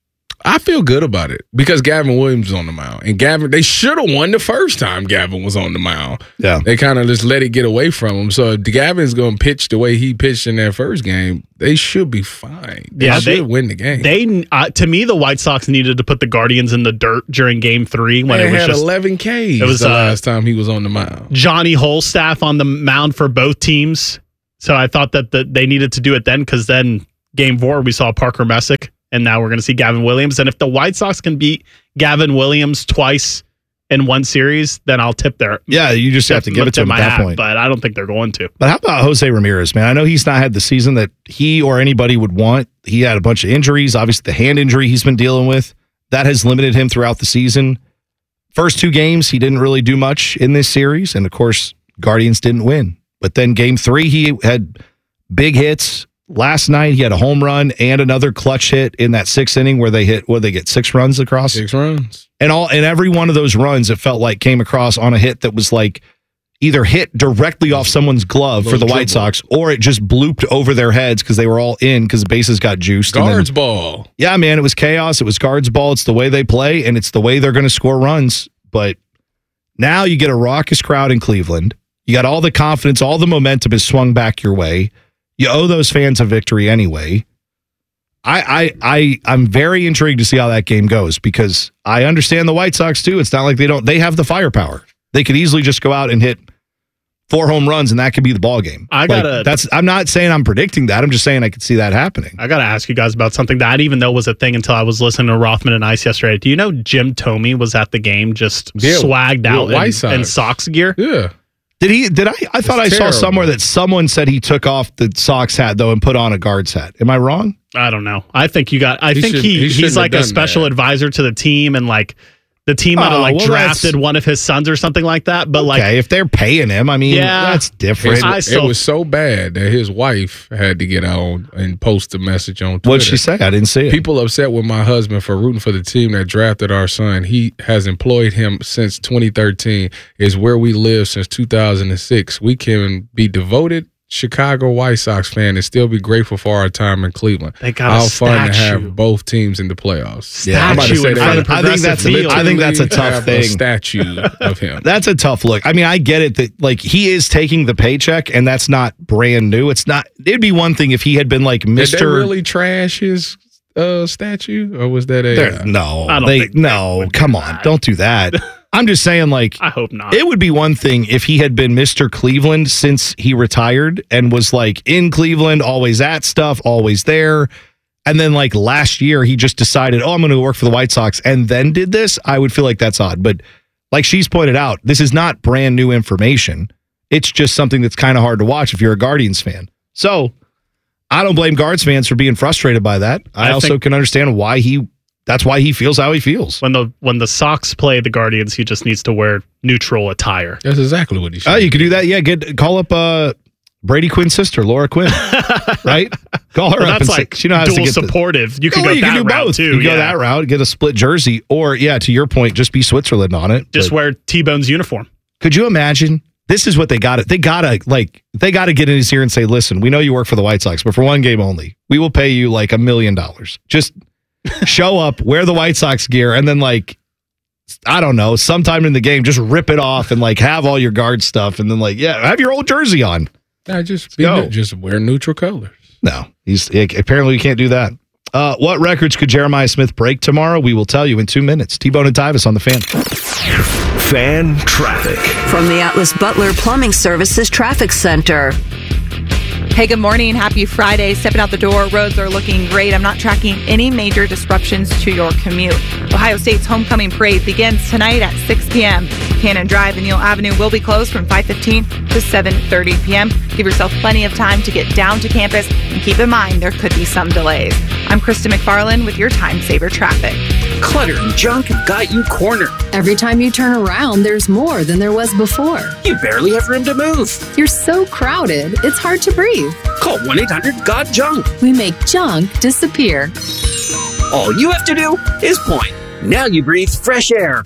I feel good about it because Gavin Williams was on the mound, and Gavin they should have won the first time Gavin was on the mound. Yeah, they kind of just let it get away from him. So if Gavin's going to pitch the way he pitched in that first game, they should be fine. They yeah, should they win the game. They uh, to me, the White Sox needed to put the Guardians in the dirt during Game Three when they it was had just eleven Ks. It was the uh, last time he was on the mound. Johnny Holstaff on the mound for both teams. So I thought that the, they needed to do it then because then Game Four we saw Parker Messick. And now we're going to see Gavin Williams. And if the White Sox can beat Gavin Williams twice in one series, then I'll tip their Yeah, you just have to give it to him at that hat, point. But I don't think they're going to. But how about Jose Ramirez, man? I know he's not had the season that he or anybody would want. He had a bunch of injuries. Obviously, the hand injury he's been dealing with. That has limited him throughout the season. First two games, he didn't really do much in this series. And, of course, Guardians didn't win. But then game three, he had big hits. Last night, he had a home run and another clutch hit in that sixth inning where they hit, what they get, six runs across? Six runs. And all and every one of those runs, it felt like came across on a hit that was like either hit directly off someone's glove for the White Sox, or it just blooped over their heads because they were all in because the bases got juiced. Guards then, ball. Yeah, man, it was chaos. It was guards ball. It's the way they play, and it's the way they're going to score runs. But now you get a raucous crowd in Cleveland. You got all the confidence, all the momentum is swung back your way. You owe those fans a victory anyway. I, I, I, I'm very intrigued to see how that game goes because I understand the White Sox too. It's not like they don't. They have the firepower. They could easily just go out and hit four home runs, and that could be the ball game. I like, gotta. That's. I'm not saying I'm predicting that. I'm just saying I could see that happening. I gotta ask you guys about something that I didn't even know was a thing until I was listening to Rothman and Ice yesterday. Do you know Jim Thome was at the game, just Yeah, swagged out White in, Sox. in Sox gear? Yeah. Did he? Did I? I thought I It's saw terrible. somewhere that someone said he took off the Sox hat though and put on a guard's hat. Am I wrong? I don't know. I think you got. I He think should- he, he shouldn't he's like have a done special that. advisor to the team, and like the team might have Oh, like well, that's- drafted one of his sons or something like that. But like, Okay, if they're paying him, I mean, Yeah. that's different. It, I it still- was so bad that his wife had to get out and post a message on Twitter. What'd she say? I didn't see it. People upset with my husband for rooting for the team that drafted our son. He has employed him since twenty thirteen, is where we live since two thousand six. We can be devoted Chicago White Sox fan and still be grateful for our time in Cleveland. They got a How fun to statue. have both teams in the playoffs. Yeah, I'm about to Statue say in they front of I think that's. Progressive I think that's a literally tough have thing. A statue of him. That's a tough look. I mean, I get it that like he is taking the paycheck, and that's not brand new. It's not. It'd be one thing if he had been like Did Mister they really trash his uh, statue, or was that a? There- uh, no, I don't they, think they no. would do Come on, that. don't do that. I'm just saying, like, I hope not. it would be one thing if he had been Mister Cleveland since he retired and was like in Cleveland, always at stuff, always there. And then like last year, he just decided, oh, I'm going to work for the White Sox and then did this. I would feel like that's odd. But like she's pointed out, this is not brand new information. It's just something that's kind of hard to watch if you're a Guardians fan. So I don't blame Guards fans for being frustrated by that. I, I also think- can understand why he, that's why he feels how he feels. when the when the Sox play the Guardians, he just needs to wear neutral attire. That's exactly what he should. Oh, you could do that. Yeah, get call up uh, Brady Quinn's sister, Laura Quinn. Right? Call her Well, up that's and like say, she knows how to dual get the- supportive. You could Oh, go you that can do route both. too. You go yeah. that route, get a split jersey, or yeah, to your point, just be Switzerland on it. Just But wear T-Bone's uniform. could you imagine? This is what they got. They gotta like they gotta get in his ear and say, "Listen, we know you work for the White Sox, but for one game only, we will pay you like a million dollars. Just show up, wear the White Sox gear, and then like." I don't know, sometime in the game, just rip it off and like have all your guard stuff, and then like, yeah, have your old jersey on. Nah, just be Go. new- just wear neutral colors. No, he's apparently you can't do that. Uh, what records could Jeremiah Smith break tomorrow? We will tell you in two minutes. T-Bone and Tyvis on the Fan. Fan traffic. From the Atlas Butler Plumbing Services Traffic Center. Hey, good morning. Happy Friday. Stepping out the door, roads are looking great. I'm not tracking any major disruptions to your commute. Ohio State's homecoming parade begins tonight at six p.m. Cannon Drive and Neal Avenue will be closed from five fifteen to seven thirty p.m. Give yourself plenty of time to get down to campus, and keep in mind there could be some delays. I'm Krista McFarland with your Time Saver Traffic. Clutter and junk have got you cornered. Every time you turn around, there's more than there was before. You barely have room to move. You're so crowded, it's hard to breathe. Call one eight hundred G O T junk. We make junk disappear. All you have to do is point. Now you breathe fresh air.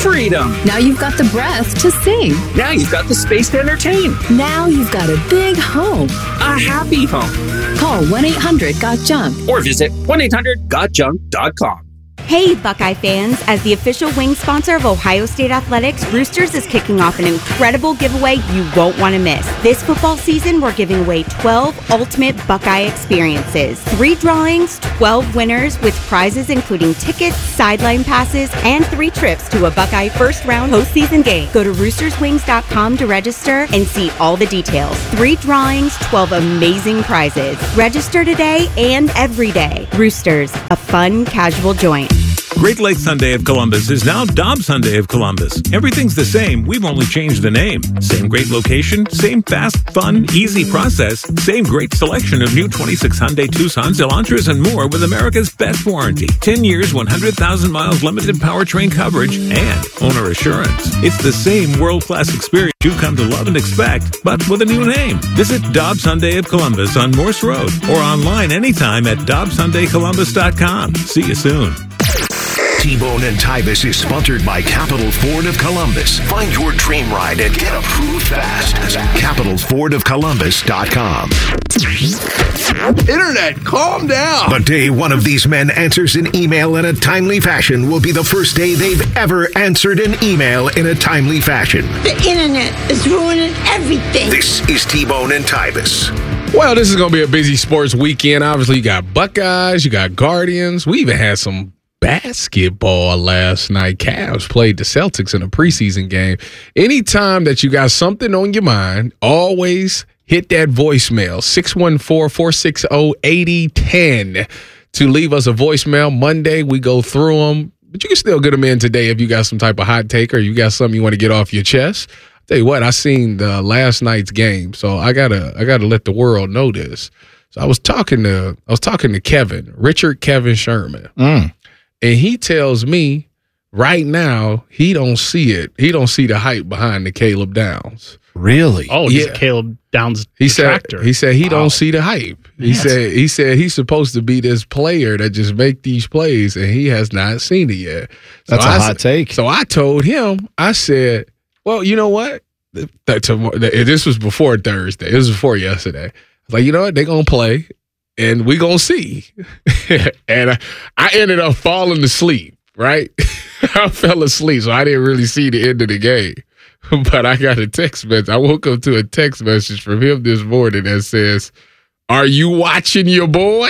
Freedom. Now you've got the breath to sing. Now you've got the space to entertain. Now you've got a big home. A happy home. Call one eight hundred got junk. Or visit one eight hundred got junk dot com. Hey, Buckeye fans. As the official wing sponsor of Ohio State Athletics, Roosters is kicking off an incredible giveaway you won't want to miss. This football season, we're giving away twelve ultimate Buckeye experiences. Three drawings, twelve winners with prizes including tickets, sideline passes, and three trips to a Buckeye first-round postseason game. Go to roosters wings dot com to register and see all the details. Three drawings, twelve amazing prizes. Register today and every day. Roosters, a fun, casual joint. Great Lakes Hyundai of Columbus is now Dobbs Hyundai of Columbus. Everything's the same. We've only changed the name. Same great location, same fast, fun, easy process, same great selection of new twenty-six Hyundai Tucsons, Elantras, and more with America's best warranty. ten years, one hundred thousand miles limited powertrain coverage, and owner assurance. It's the same world-class experience you've come to love and expect, but with a new name. Visit Dobbs Hyundai of Columbus on Morse Road or online anytime at dobbs hyundai columbus dot com. See you soon. T-Bone and Tyvis is sponsored by Capital Ford of Columbus. Find your dream ride and get approved fast at capital ford of columbus dot com. Internet, calm down. The day one of these men answers an email in a timely fashion will be the first day they've ever answered an email in a timely fashion. The internet is ruining everything. This is T-Bone and Tyvis. Well, this is going to be a busy sports weekend. Obviously, you got Buckeyes, you got Guardians. We even had some basketball last night. Cavs played the Celtics in a preseason game. Anytime that you got something on your mind, always hit that voicemail, six one four, four six zero, eight zero one zero, to leave us a voicemail. Monday, we go through them, but you can still get them in today if you got some type of hot take or you got something you want to get off your chest. I'll tell you what, I seen the last night's game, so I gotta I gotta let the world know this. So I was talking to I was talking to Kevin, Richard Kevin Sherman. Mm. And he tells me right now he don't see it. He don't see the hype behind the Caleb Downs. Really? Oh, he's yeah. Caleb Downs he detractor. said he said he wow. don't see the hype. He yes. said he said he's supposed to be this player that just make these plays, and he has not seen it yet. So That's a I, hot take. So I told him, I said, well, you know what? That tomorrow, this was before Thursday. It was before yesterday. I was like, you know what? They're gonna play. And we gonna see. And I, I ended up falling asleep, right? I fell asleep, so I didn't really see the end of the game. But I got a text message. I woke up to a text message from him this morning that says, "Are you watching your boy?"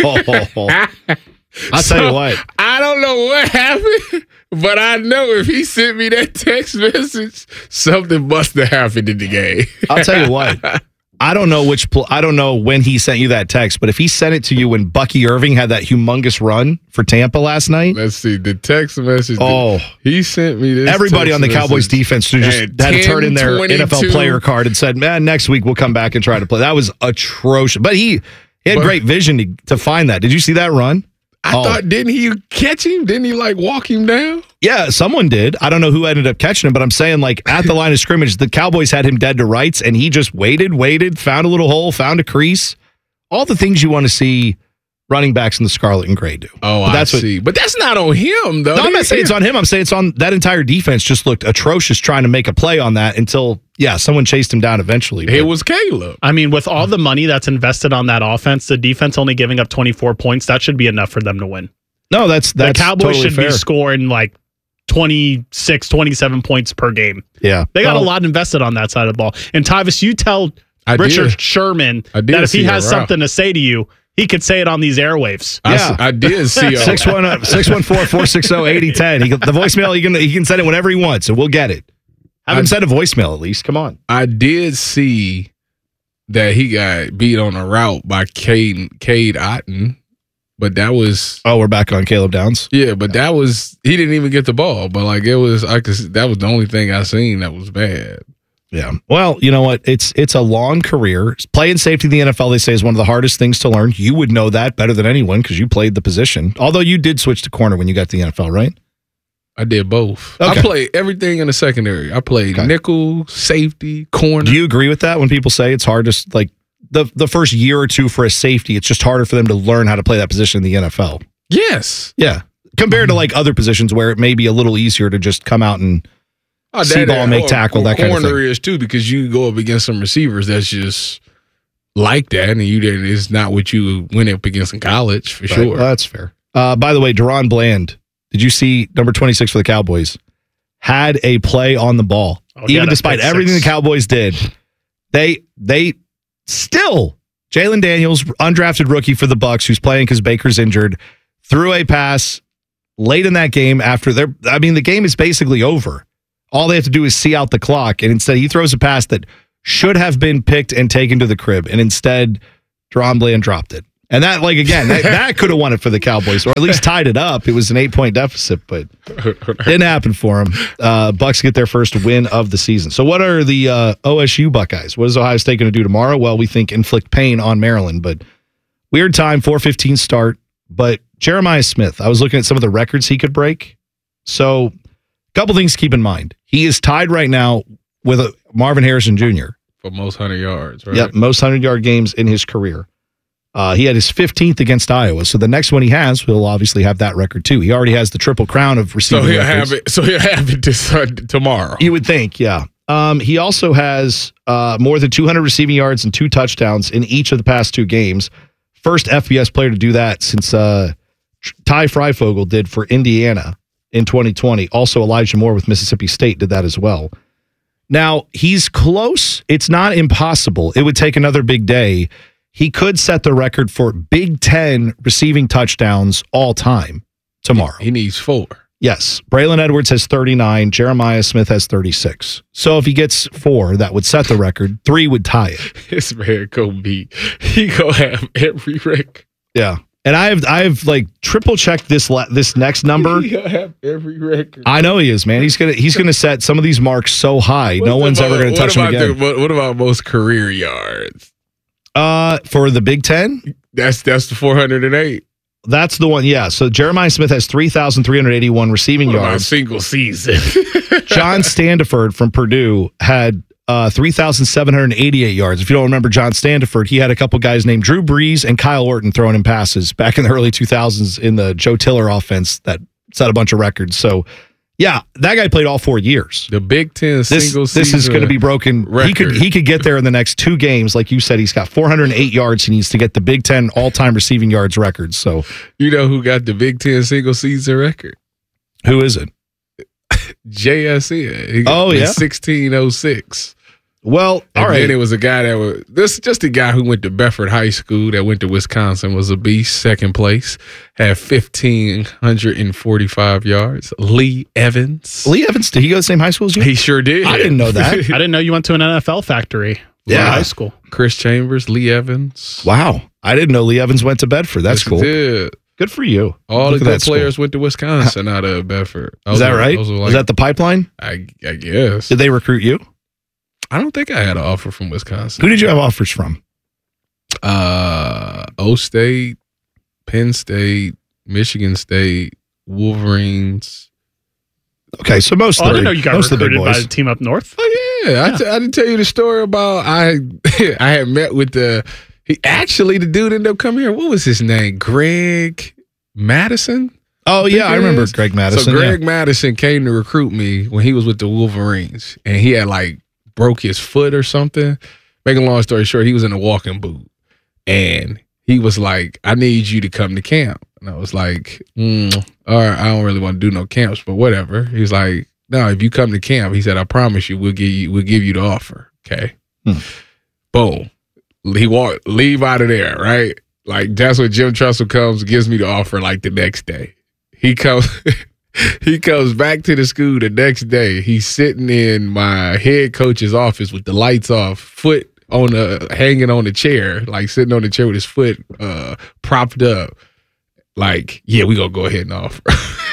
Oh, I'll so, tell you what. I don't know what happened, but I know if he sent me that text message, something must have happened in the game. I'll tell you what. I don't know which. Pl- I don't know when he sent you that text, but if he sent it to you when Bucky Irving had that humongous run for Tampa last night, let's see the text message. Oh, he sent me this. Everybody on the Cowboys defense just had ten, to turn in their N F L player card and said, "Man, next week we'll come back and try to play." That was atrocious, but he, he had but, great vision to, to find that. Did you see that run? I oh. thought, didn't he catch him? Didn't he like walk him down? Yeah, someone did. I don't know who ended up catching him, but I'm saying like at the line of scrimmage, the Cowboys had him dead to rights, and he just waited, waited, found a little hole, found a crease. All the things you want to see running backs in the scarlet and gray do. Oh, but that's I see. What, but that's not on him, though. No, I'm not saying it's on him. I'm saying it's on that entire defense. Just looked atrocious trying to make a play on that until, yeah, someone chased him down eventually. It was Caleb. I mean, with all the money that's invested on that offense, the defense only giving up twenty-four points, that should be enough for them to win. No, that's that's the Cowboys totally should fair. be scoring like twenty-six, twenty-seven points per game. Yeah. They got well, a lot invested on that side of the ball. And Tyvis, you tell I Richard did. Sherman I did that if he has route. something to say to you, he could say it on these airwaves. Yeah, I, I did see six one four, four six zero, eight zero one zero. The voicemail, he can, he can send it whenever he wants, and we'll get it. Have him send a voicemail at least. Come on. I did see that he got beat on a route by Cade, Cade Otton. But that was oh, we're back on Caleb Downs. Yeah, but that was he didn't even get the ball. But like it was, I could that was the only thing I seen that was bad. Yeah. Well, you know what? It's it's a long career. Playing safety in the N F L, they say, is one of the hardest things to learn. You would know that better than anyone because you played the position. Although you did switch to corner when you got to the N F L, right? I did both. Okay. I played everything in the secondary. I played okay. nickel, safety, corner. Do you agree with that when people say it's hard to like? The the first year or two for a safety, it's just harder for them to learn how to play that position in the N F L. Yes. Yeah. compared to like other positions where it may be a little easier to just come out and Oh, see ball, make tackle, that kind of thing. Corner is too, because you go up against some receivers that's just like that, and you didn't. It's not what you went up against in college for Right. sure. Well, that's fair. Uh, by the way, Deron Bland, did you see number twenty-six for the Cowboys? Had a play on the ball. Oh, yeah, Even that despite pick everything six. the Cowboys did, they they still, Jalen Daniels, undrafted rookie for the Bucs, who's playing because Baker's injured, threw a pass late in that game after their, I mean, the game is basically over. All they have to do is see out the clock, and instead he throws a pass that should have been picked and taken to the crib, and instead Deron Bland dropped it. And that, like, again, that, that could have won it for the Cowboys, or at least tied it up. It was an eight-point deficit, but didn't happen for them. Uh, Bucks get their first win of the season. So what are the uh, O S U Buckeyes? What is Ohio State going to do tomorrow? Well, we think inflict pain on Maryland, but weird time, four fifteen start. But Jeremiah Smith, I was looking at some of the records he could break. So a couple things to keep in mind. He is tied right now with uh, Marvin Harrison Junior For most hundred yards, right? Yep, most hundred-yard games in his career. Uh, he had his fifteenth against Iowa, so the next one he has, he'll obviously have that record too. He already has the triple crown of So receiving he'll records. have it. So he'll have it this uh, tomorrow. You would think, yeah. Um, he also has uh, more than two hundred receiving yards and two touchdowns in each of the past two games. First F B S player to do that since uh, Ty Freifogel did for Indiana in twenty twenty. Also, Elijah Moore with Mississippi State did that as well. Now, he's close. It's not impossible. It would take another big day. He could set the record for Big Ten receiving touchdowns all time tomorrow. He needs four. Yes. Braylon Edwards has thirty-nine. Jeremiah Smith has thirty-six. So if he gets four, that would set the record. Three would tie it. This man gonna be, he gonna have every record. Yeah. And I have, I have like triple checked this la- this next number. He gonna have every record. I know he is, man. He's gonna he's gonna set some of these marks so high, no one's What's ever about- gonna touch him what about again. the- what, what about most career yards? Uh, for the Big Ten, That's that's the four hundred eight. that's the one. Yeah. So Jeremiah Smith has three thousand three hundred eighty-one receiving What about a yards. single season? John Standiford from Purdue had uh, three thousand seven hundred eighty-eight yards. If you don't remember John Standiford, he had a couple guys named Drew Brees and Kyle Orton throwing him passes back in the early two thousands in the Joe Tiller offense that set a bunch of records. So, yeah, that guy played all four years. The Big Ten This, single season. this is going to be broken. He could record. he could get there in the next two games. Like you said, he's got four hundred eight yards. He needs to get the Big Ten all-time receiving yards record. So, You know who got the Big Ten single season record? who is it? J S N. He got Oh, the yeah? sixteen oh six. Well, And all right. then it was a guy that was this just a guy who went to Bedford High School that went to Wisconsin, was a beast, second place, had fifteen forty-five yards. Lee Evans. Lee Evans, did he go to the same high school as you? He sure did. I didn't know that. I didn't know you went to an N F L factory. Yeah. in high school. Chris Chambers, Lee Evans. Wow. I didn't know Lee Evans went to Bedford. That's Yes, he cool. did. Good for you. All Look the at good that school. players went to Wisconsin out of Bedford. Is that Those are- right? those are Is like- that the pipeline? I, I guess. Did they recruit you? I don't think I had an offer from Wisconsin. Who did you have offers from? Uh, O State, Penn State, Michigan State, Wolverines. Okay, so most Oh, I didn't know you got most of the big recruited by boys. the team up north. Oh yeah, I, t- I didn't tell you the story about I. I had met with the. He actually the dude ended up coming here. What was his name? Greg Madison. Oh think yeah, I it remember is. Greg Madison. So Greg yeah. Madison came to recruit me when he was with the Wolverines, and he had like broke his foot or something. Making a long story short, he was in a walking boot, and he was like, "I need you to come to camp." And I was like, mm, "All right, I don't really want to do no camps, but whatever." He was like, "No, if you come to camp," he said, "I promise you, we'll give you, we'll give you the offer." Okay, Hmm. boom. He walk, leave out of there, right? Like that's when Jim Tressel comes, gives me the offer like the next day. He comes he comes back to the school the next day. He's sitting in my head coach's office with the lights off, foot on the hanging on the chair, like sitting on the chair with his foot uh propped up. Like, yeah, we gonna go ahead and offer.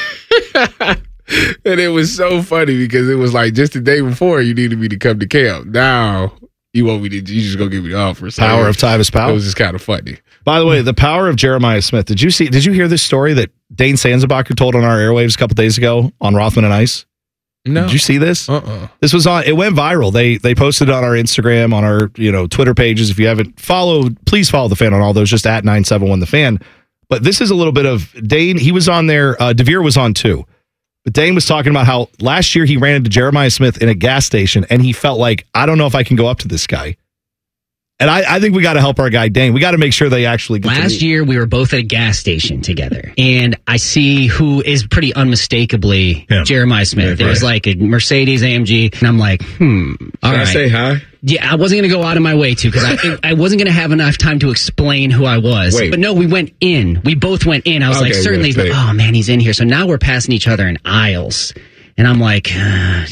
And it was so funny because it was like just the day before you needed me to come to camp. Now you want me to, you just gonna give me the offer. So Power of Tyvis Powell. It was just kind of funny. By the way, the power of Jeremiah Smith. Did you see? Did you hear this story that Dane Sanzenbacher told on our airwaves a couple days ago on Rothman and Ice? No. Did you see this? Uh-uh. This was on. It went viral. They they posted it on our Instagram, on our you know Twitter pages. If you haven't followed, please follow the Fan on all those. Just at nine seven one the Fan. But this is a little bit of Dane. He was on there. Uh, DeVere was on too. But Dane was talking about how last year he ran into Jeremiah Smith in a gas station, and he felt like, I don't know if I can go up to this guy. And I, I think we got to help our guy Dane. We got to make sure they actually get Last year, we were both at a gas station together, and I see who is pretty unmistakably Yeah. Jeremiah Smith. Yeah, There was right. like a Mercedes A M G, and I'm like, hmm. All Can right. I say hi? Yeah, I wasn't going to go out of my way to because I, I wasn't going to have enough time to explain who I was. Wait. But no, we went in. We both went in. I was like, Okay, certainly, yeah, say it. oh man, he's in here. So now we're passing each other in aisles. And I'm like, uh,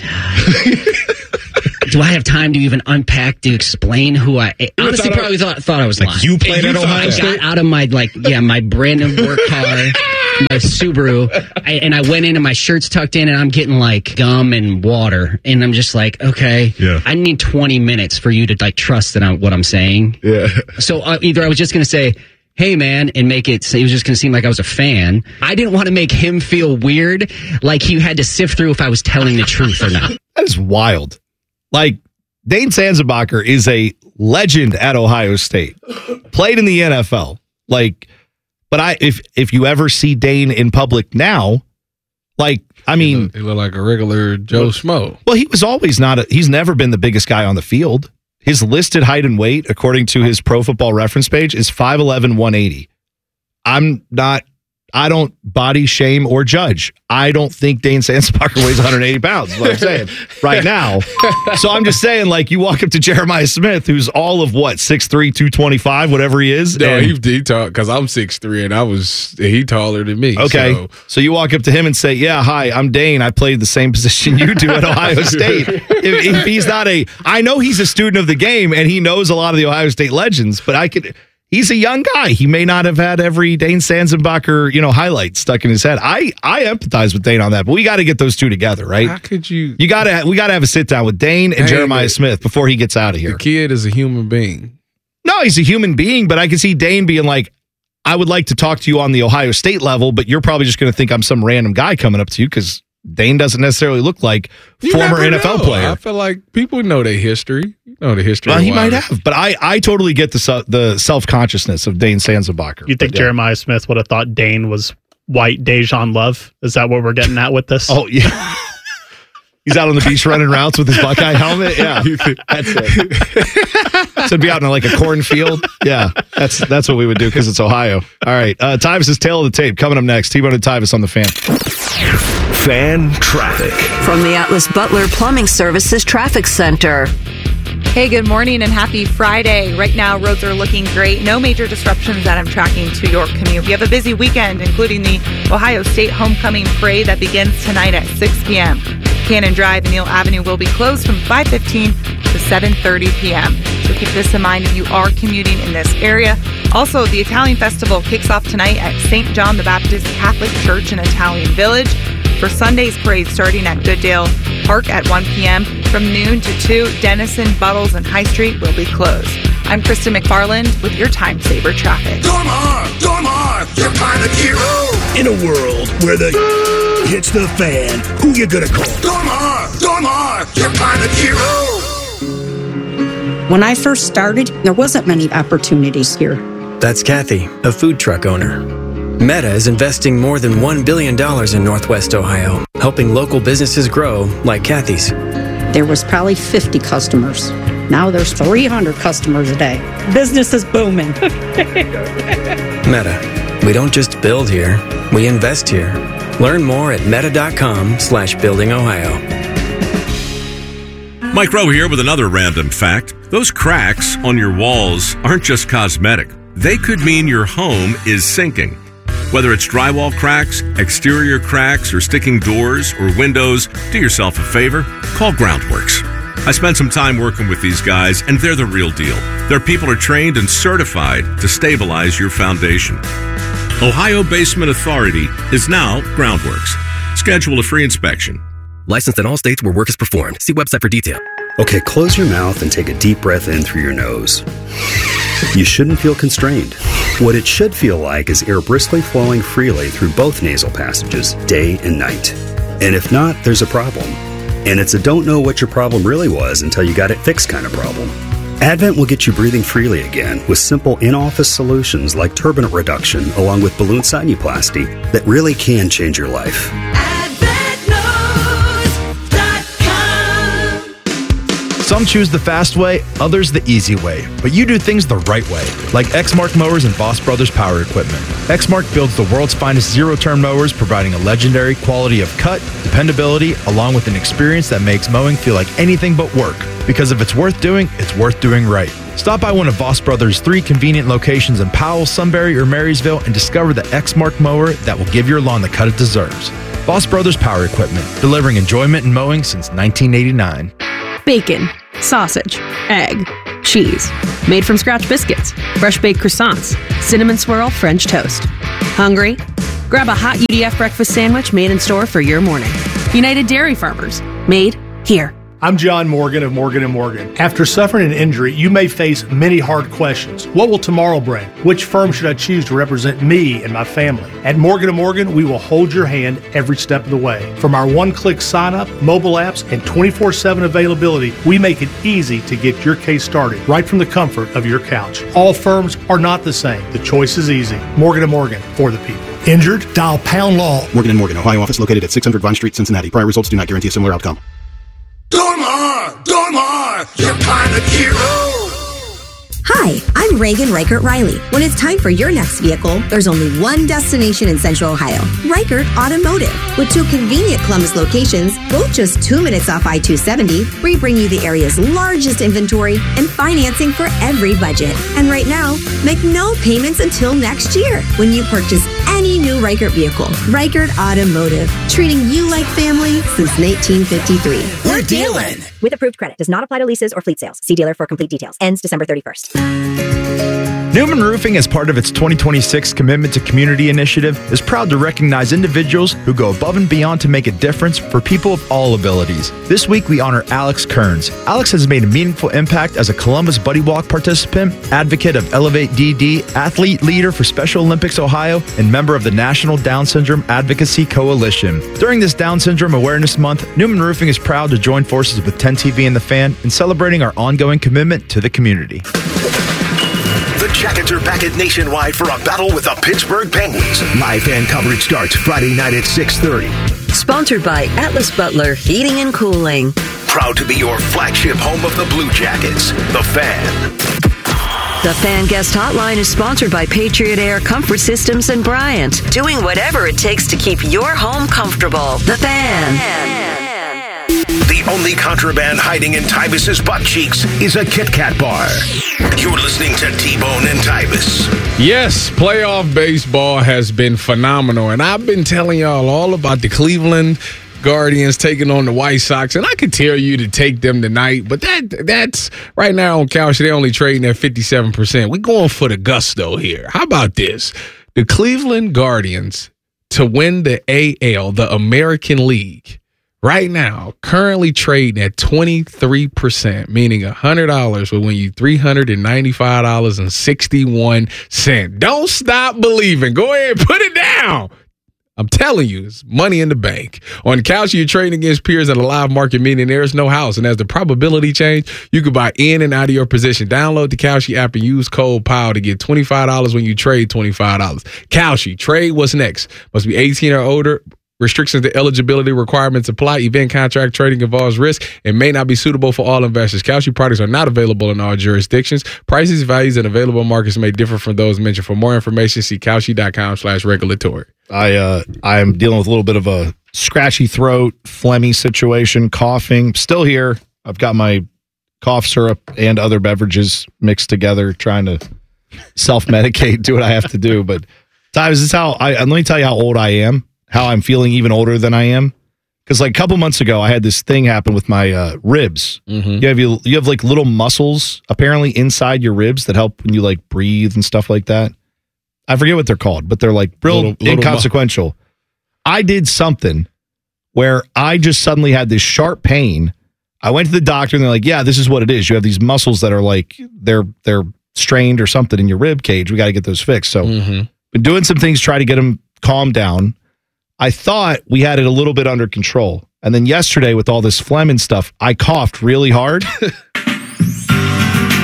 do I have time to even unpack to explain who I I honestly thought I- probably thought, thought I was Like lying. you played And at thought Ohio I State? got out of my, like, yeah, my brand new work car, my Subaru, I, and I went in and my shirt's tucked in and I'm getting like gum and water. And I'm just like, okay, Yeah. I need twenty minutes for you to like trust that I'm what I'm saying. Yeah. So uh, either I was just going to say, hey, man, and make it, it was just going to seem like I was a fan. I didn't want to make him feel weird, like he had to sift through if I was telling the truth or not. That is wild. Like, Dane Sanzenbacher is a legend at Ohio State. Played in the N F L. Like, but I if if you ever see Dane in public now, like, I mean, He looked like a regular Joe Schmo. well, he was always not a, he's never been the biggest guy on the field. His listed height and weight, according to his Pro Football Reference page, is five eleven, one eighty. I'm not, I don't body shame or judge. I don't think Dane Sanzenbacher weighs one hundred eighty pounds, is what I'm saying right now. So I'm just saying, like, you walk up to Jeremiah Smith, who's all of what, six three, two twenty-five, whatever he is. No, and- he, he tall because I'm six three and I was he taller than me. Okay. So, So you walk up to him and say, yeah, hi, I'm Dane. I played the same position you do at Ohio State. If, if he's not a, I know he's a student of the game and he knows a lot of the Ohio State legends, but I could, he's a young guy. He may not have had every Dane Sanzenbacher, you know, highlight stuck in his head. I, I empathize with Dane on that, but we got to get those two together, right? how could you? You got to, we got to have a sit down with Dane and Dang, Jeremiah but- Smith before he gets out of here. The kid is a human being. No, he's a human being, but I can see Dane being like, I would like to talk to you on the Ohio State level, but you're probably just going to think I'm some random guy coming up to you because Dane doesn't necessarily look like You former never N F L know. player. I feel like people know their history. You know the history. Well, of he might Wilder. have, but I, I totally get the se- the self consciousness of Dane Sanzenbacher. You think But, yeah. Jeremiah Smith would have thought Dane was white Dejan Love? Is that what we're getting at with this? Oh yeah, he's out on the beach running routes with his Buckeye helmet. Yeah, that's it. So it'd be out in like a cornfield. Yeah, that's that's what we would do because it's Ohio. All right, uh, Tyvus' Tail of the Tape coming up next. T-Bone and Tyvus on the Fan. Fan traffic. From the Atlas Butler Plumbing Services Traffic Center. Hey, good morning and happy Friday. Right now, roads are looking great. No major disruptions that I'm tracking to your commute. We have a busy weekend, including the Ohio State Homecoming Parade that begins tonight at six p.m. Cannon Drive and Neal Avenue will be closed from five fifteen to seven thirty p.m. So keep this in mind if you are commuting in this area. Also, the Italian Festival kicks off tonight at Saint John the Baptist Catholic Church in Italian Village. For Sunday's parade starting at Goodale Park at one p.m. From noon to two, Denison, Buttles, and High Street will be closed. I'm Kristen McFarland with your Time Saver Traffic. Dormar! Dormar! Your pilot hero! In a world where the hits the fan, who you gonna call? Dormar! Dormar! Your pilot hero! When I first started, there wasn't many opportunities here. That's Kathy, a food truck owner. Meta is investing more than one billion dollars in Northwest Ohio, helping local businesses grow like Kathy's. There was probably fifty customers. Now there's three hundred customers a day. Business is booming. Meta, we don't just build here, we invest here. Learn more at meta.com slash building Ohio. Mike Rowe here with another random fact. Those cracks on your walls aren't just cosmetic. They could mean your home is sinking. Whether it's drywall cracks, exterior cracks, or sticking doors or windows, do yourself a favor, call Groundworks. I spent some time working with these guys, and they're the real deal. Their people are trained and certified to stabilize your foundation. Ohio Basement Authority is now Groundworks. Schedule a free inspection. Licensed in all states where work is performed. See website for detail. Okay, close your mouth and take a deep breath in through your nose. You shouldn't feel constrained. What it should feel like is air briskly flowing freely through both nasal passages, day and night. And if not, there's a problem. And it's a don't know what your problem really was until you got it fixed kind of problem. Advent will get you breathing freely again with simple in-office solutions like turbinate reduction along with balloon sinuplasty that really can change your life. Some choose the fast way, others the easy way, but you do things the right way, like Exmark Mowers and Voss Brothers Power Equipment. Exmark builds the world's finest zero-turn mowers, providing a legendary quality of cut, dependability, along with an experience that makes mowing feel like anything but work. Because if it's worth doing, it's worth doing right. Stop by one of Voss Brothers' three convenient locations in Powell, Sunbury, or Marysville and discover the Exmark mower that will give your lawn the cut it deserves. Voss Brothers Power Equipment, delivering enjoyment in mowing since nineteen eighty-nine. Bacon, sausage, egg, cheese, made from scratch biscuits, fresh baked croissants, cinnamon swirl French toast. Hungry? Grab a hot U D F breakfast sandwich made in store for your morning. United Dairy Farmers, made here. I'm John Morgan of Morgan and Morgan. After suffering an injury, you may face many hard questions. What will tomorrow bring? Which firm should I choose to represent me and my family? At Morgan and Morgan, we will hold your hand every step of the way. From our one-click sign-up, mobile apps, and twenty-four seven availability, we make it easy to get your case started right from the comfort of your couch. All firms are not the same. The choice is easy. Morgan and Morgan, for the people. Injured? Dial pound law. Morgan and Morgan, Ohio office located at six hundred Vine Street, Cincinnati. Prior results do not guarantee a similar outcome. Dormar! Dormar! Your pilot hero! Hi, I'm Reagan Reichert Riley. When it's time for your next vehicle, there's only one destination in Central Ohio, Reichert Automotive. With two convenient Columbus locations, both just two minutes off I two seventy, we bring you the area's largest inventory and financing for every budget. And right now, make no payments until next year when you purchase any new Reichert vehicle. Reichert Automotive, treating you like family since nineteen fifty-three. We're dealing! With approved credit. Does not apply to leases or fleet sales. See dealer for complete details. Ends December thirty-first. Newman Roofing, as part of its twenty twenty-six Commitment to Community initiative, is proud to recognize individuals who go above and beyond to make a difference for people of all abilities. This week, we honor Alex Kearns. Alex has made a meaningful impact as a Columbus Buddy Walk participant, advocate of Elevate D D, athlete leader for Special Olympics Ohio, and member of the National Down Syndrome Advocacy Coalition. During this Down Syndrome Awareness Month, Newman Roofing is proud to join forces with ten T V and The Fan in celebrating our ongoing commitment to the community. The Jackets are back at Nationwide for a battle with the Pittsburgh Penguins. Live fan coverage starts Friday night at six thirty. Sponsored by Atlas Butler Heating and Cooling. Proud to be your flagship home of the Blue Jackets, The Fan. The Fan Guest Hotline is sponsored by Patriot Air Comfort Systems and Bryant. Doing whatever it takes to keep your home comfortable. The Fan. The only contraband hiding in Tybus's butt cheeks is a Kit Kat bar. You're listening to T-Bone and Tybus. Yes, playoff baseball has been phenomenal, and I've been telling y'all all about the Cleveland Guardians taking on the White Sox, and I could tell you to take them tonight, but that that's right now on Couch, they're only trading at fifty-seven percent. We're going for the gusto here. How about this? The Cleveland Guardians to win the A L, the American League, right now, currently trading at twenty-three percent, meaning one hundred dollars will win you three hundred ninety-five dollars and sixty-one cents. Don't stop believing. Go ahead, put it down. I'm telling you, it's money in the bank. On Couch, you're trading against peers at a live market, meaning there's no house. And as the probability change, you can buy in and out of your position. Download the Kalshi app and use code P O W to get twenty-five dollars when you trade twenty-five dollars. Kalshi, trade what's next. Must be eighteen or older. Restrictions to eligibility requirements apply. Event contract trading involves risk and may not be suitable for all investors. Kalshi products are not available in all jurisdictions. Prices, values, and available markets may differ from those mentioned. For more information, see Kalshi.com slash regulatory. I uh, I'm dealing with a little bit of a scratchy throat, phlegmy situation, coughing. Still here. I've got my cough syrup and other beverages mixed together, trying to self-medicate, do what I have to do. But Ty, this is how I let me tell you how old I am. How I'm feeling even older than I am. Because like a couple months ago, I had this thing happen with my uh, ribs. Mm-hmm. You have you, you have like little muscles apparently inside your ribs that help when you like breathe and stuff like that. I forget what they're called, but they're like real little, inconsequential. Little mu- I did something where I just suddenly had this sharp pain. I went to the doctor and they're like, yeah, this is what it is. You have these muscles that are like, they're they're strained or something in your rib cage. We got to get those fixed. So mm-hmm. been doing some things, try to get them calmed down. I thought we had it a little bit under control. And then yesterday with all this phlegm and stuff, I coughed really hard.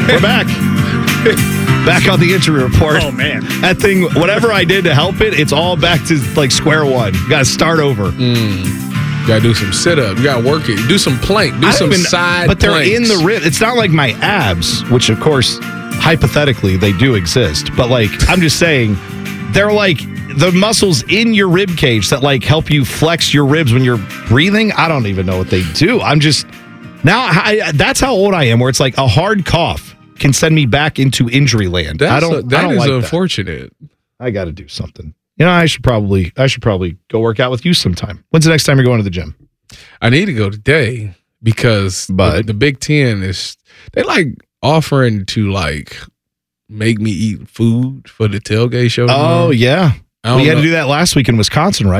We're back. Back on the injury report. Oh, man. That thing, whatever I did to help it, it's all back to like square one. You got to start over. Mm. You got to do some sit-up. You got to work it. Do some plank. Do I some don't even- side But they're planks. in the rib. It's not like my abs, which of course, hypothetically, they do exist. But like, I'm just saying, they're like the muscles in your rib cage that like help you flex your ribs when you're breathing. I don't even know what they do. I'm just now. I, that's how old I am. Where it's like a hard cough can send me back into injury land. That's I don't. a- that I don't is like unfortunate. That. I got to do something. You know, I should probably. I should probably go work out with you sometime. When's the next time you're going to the gym? I need to go today because But- the, the Big Ten is they like offering to like make me eat food for the tailgate show. Oh tomorrow. yeah. I don't We had know. to do that last week in Wisconsin, right?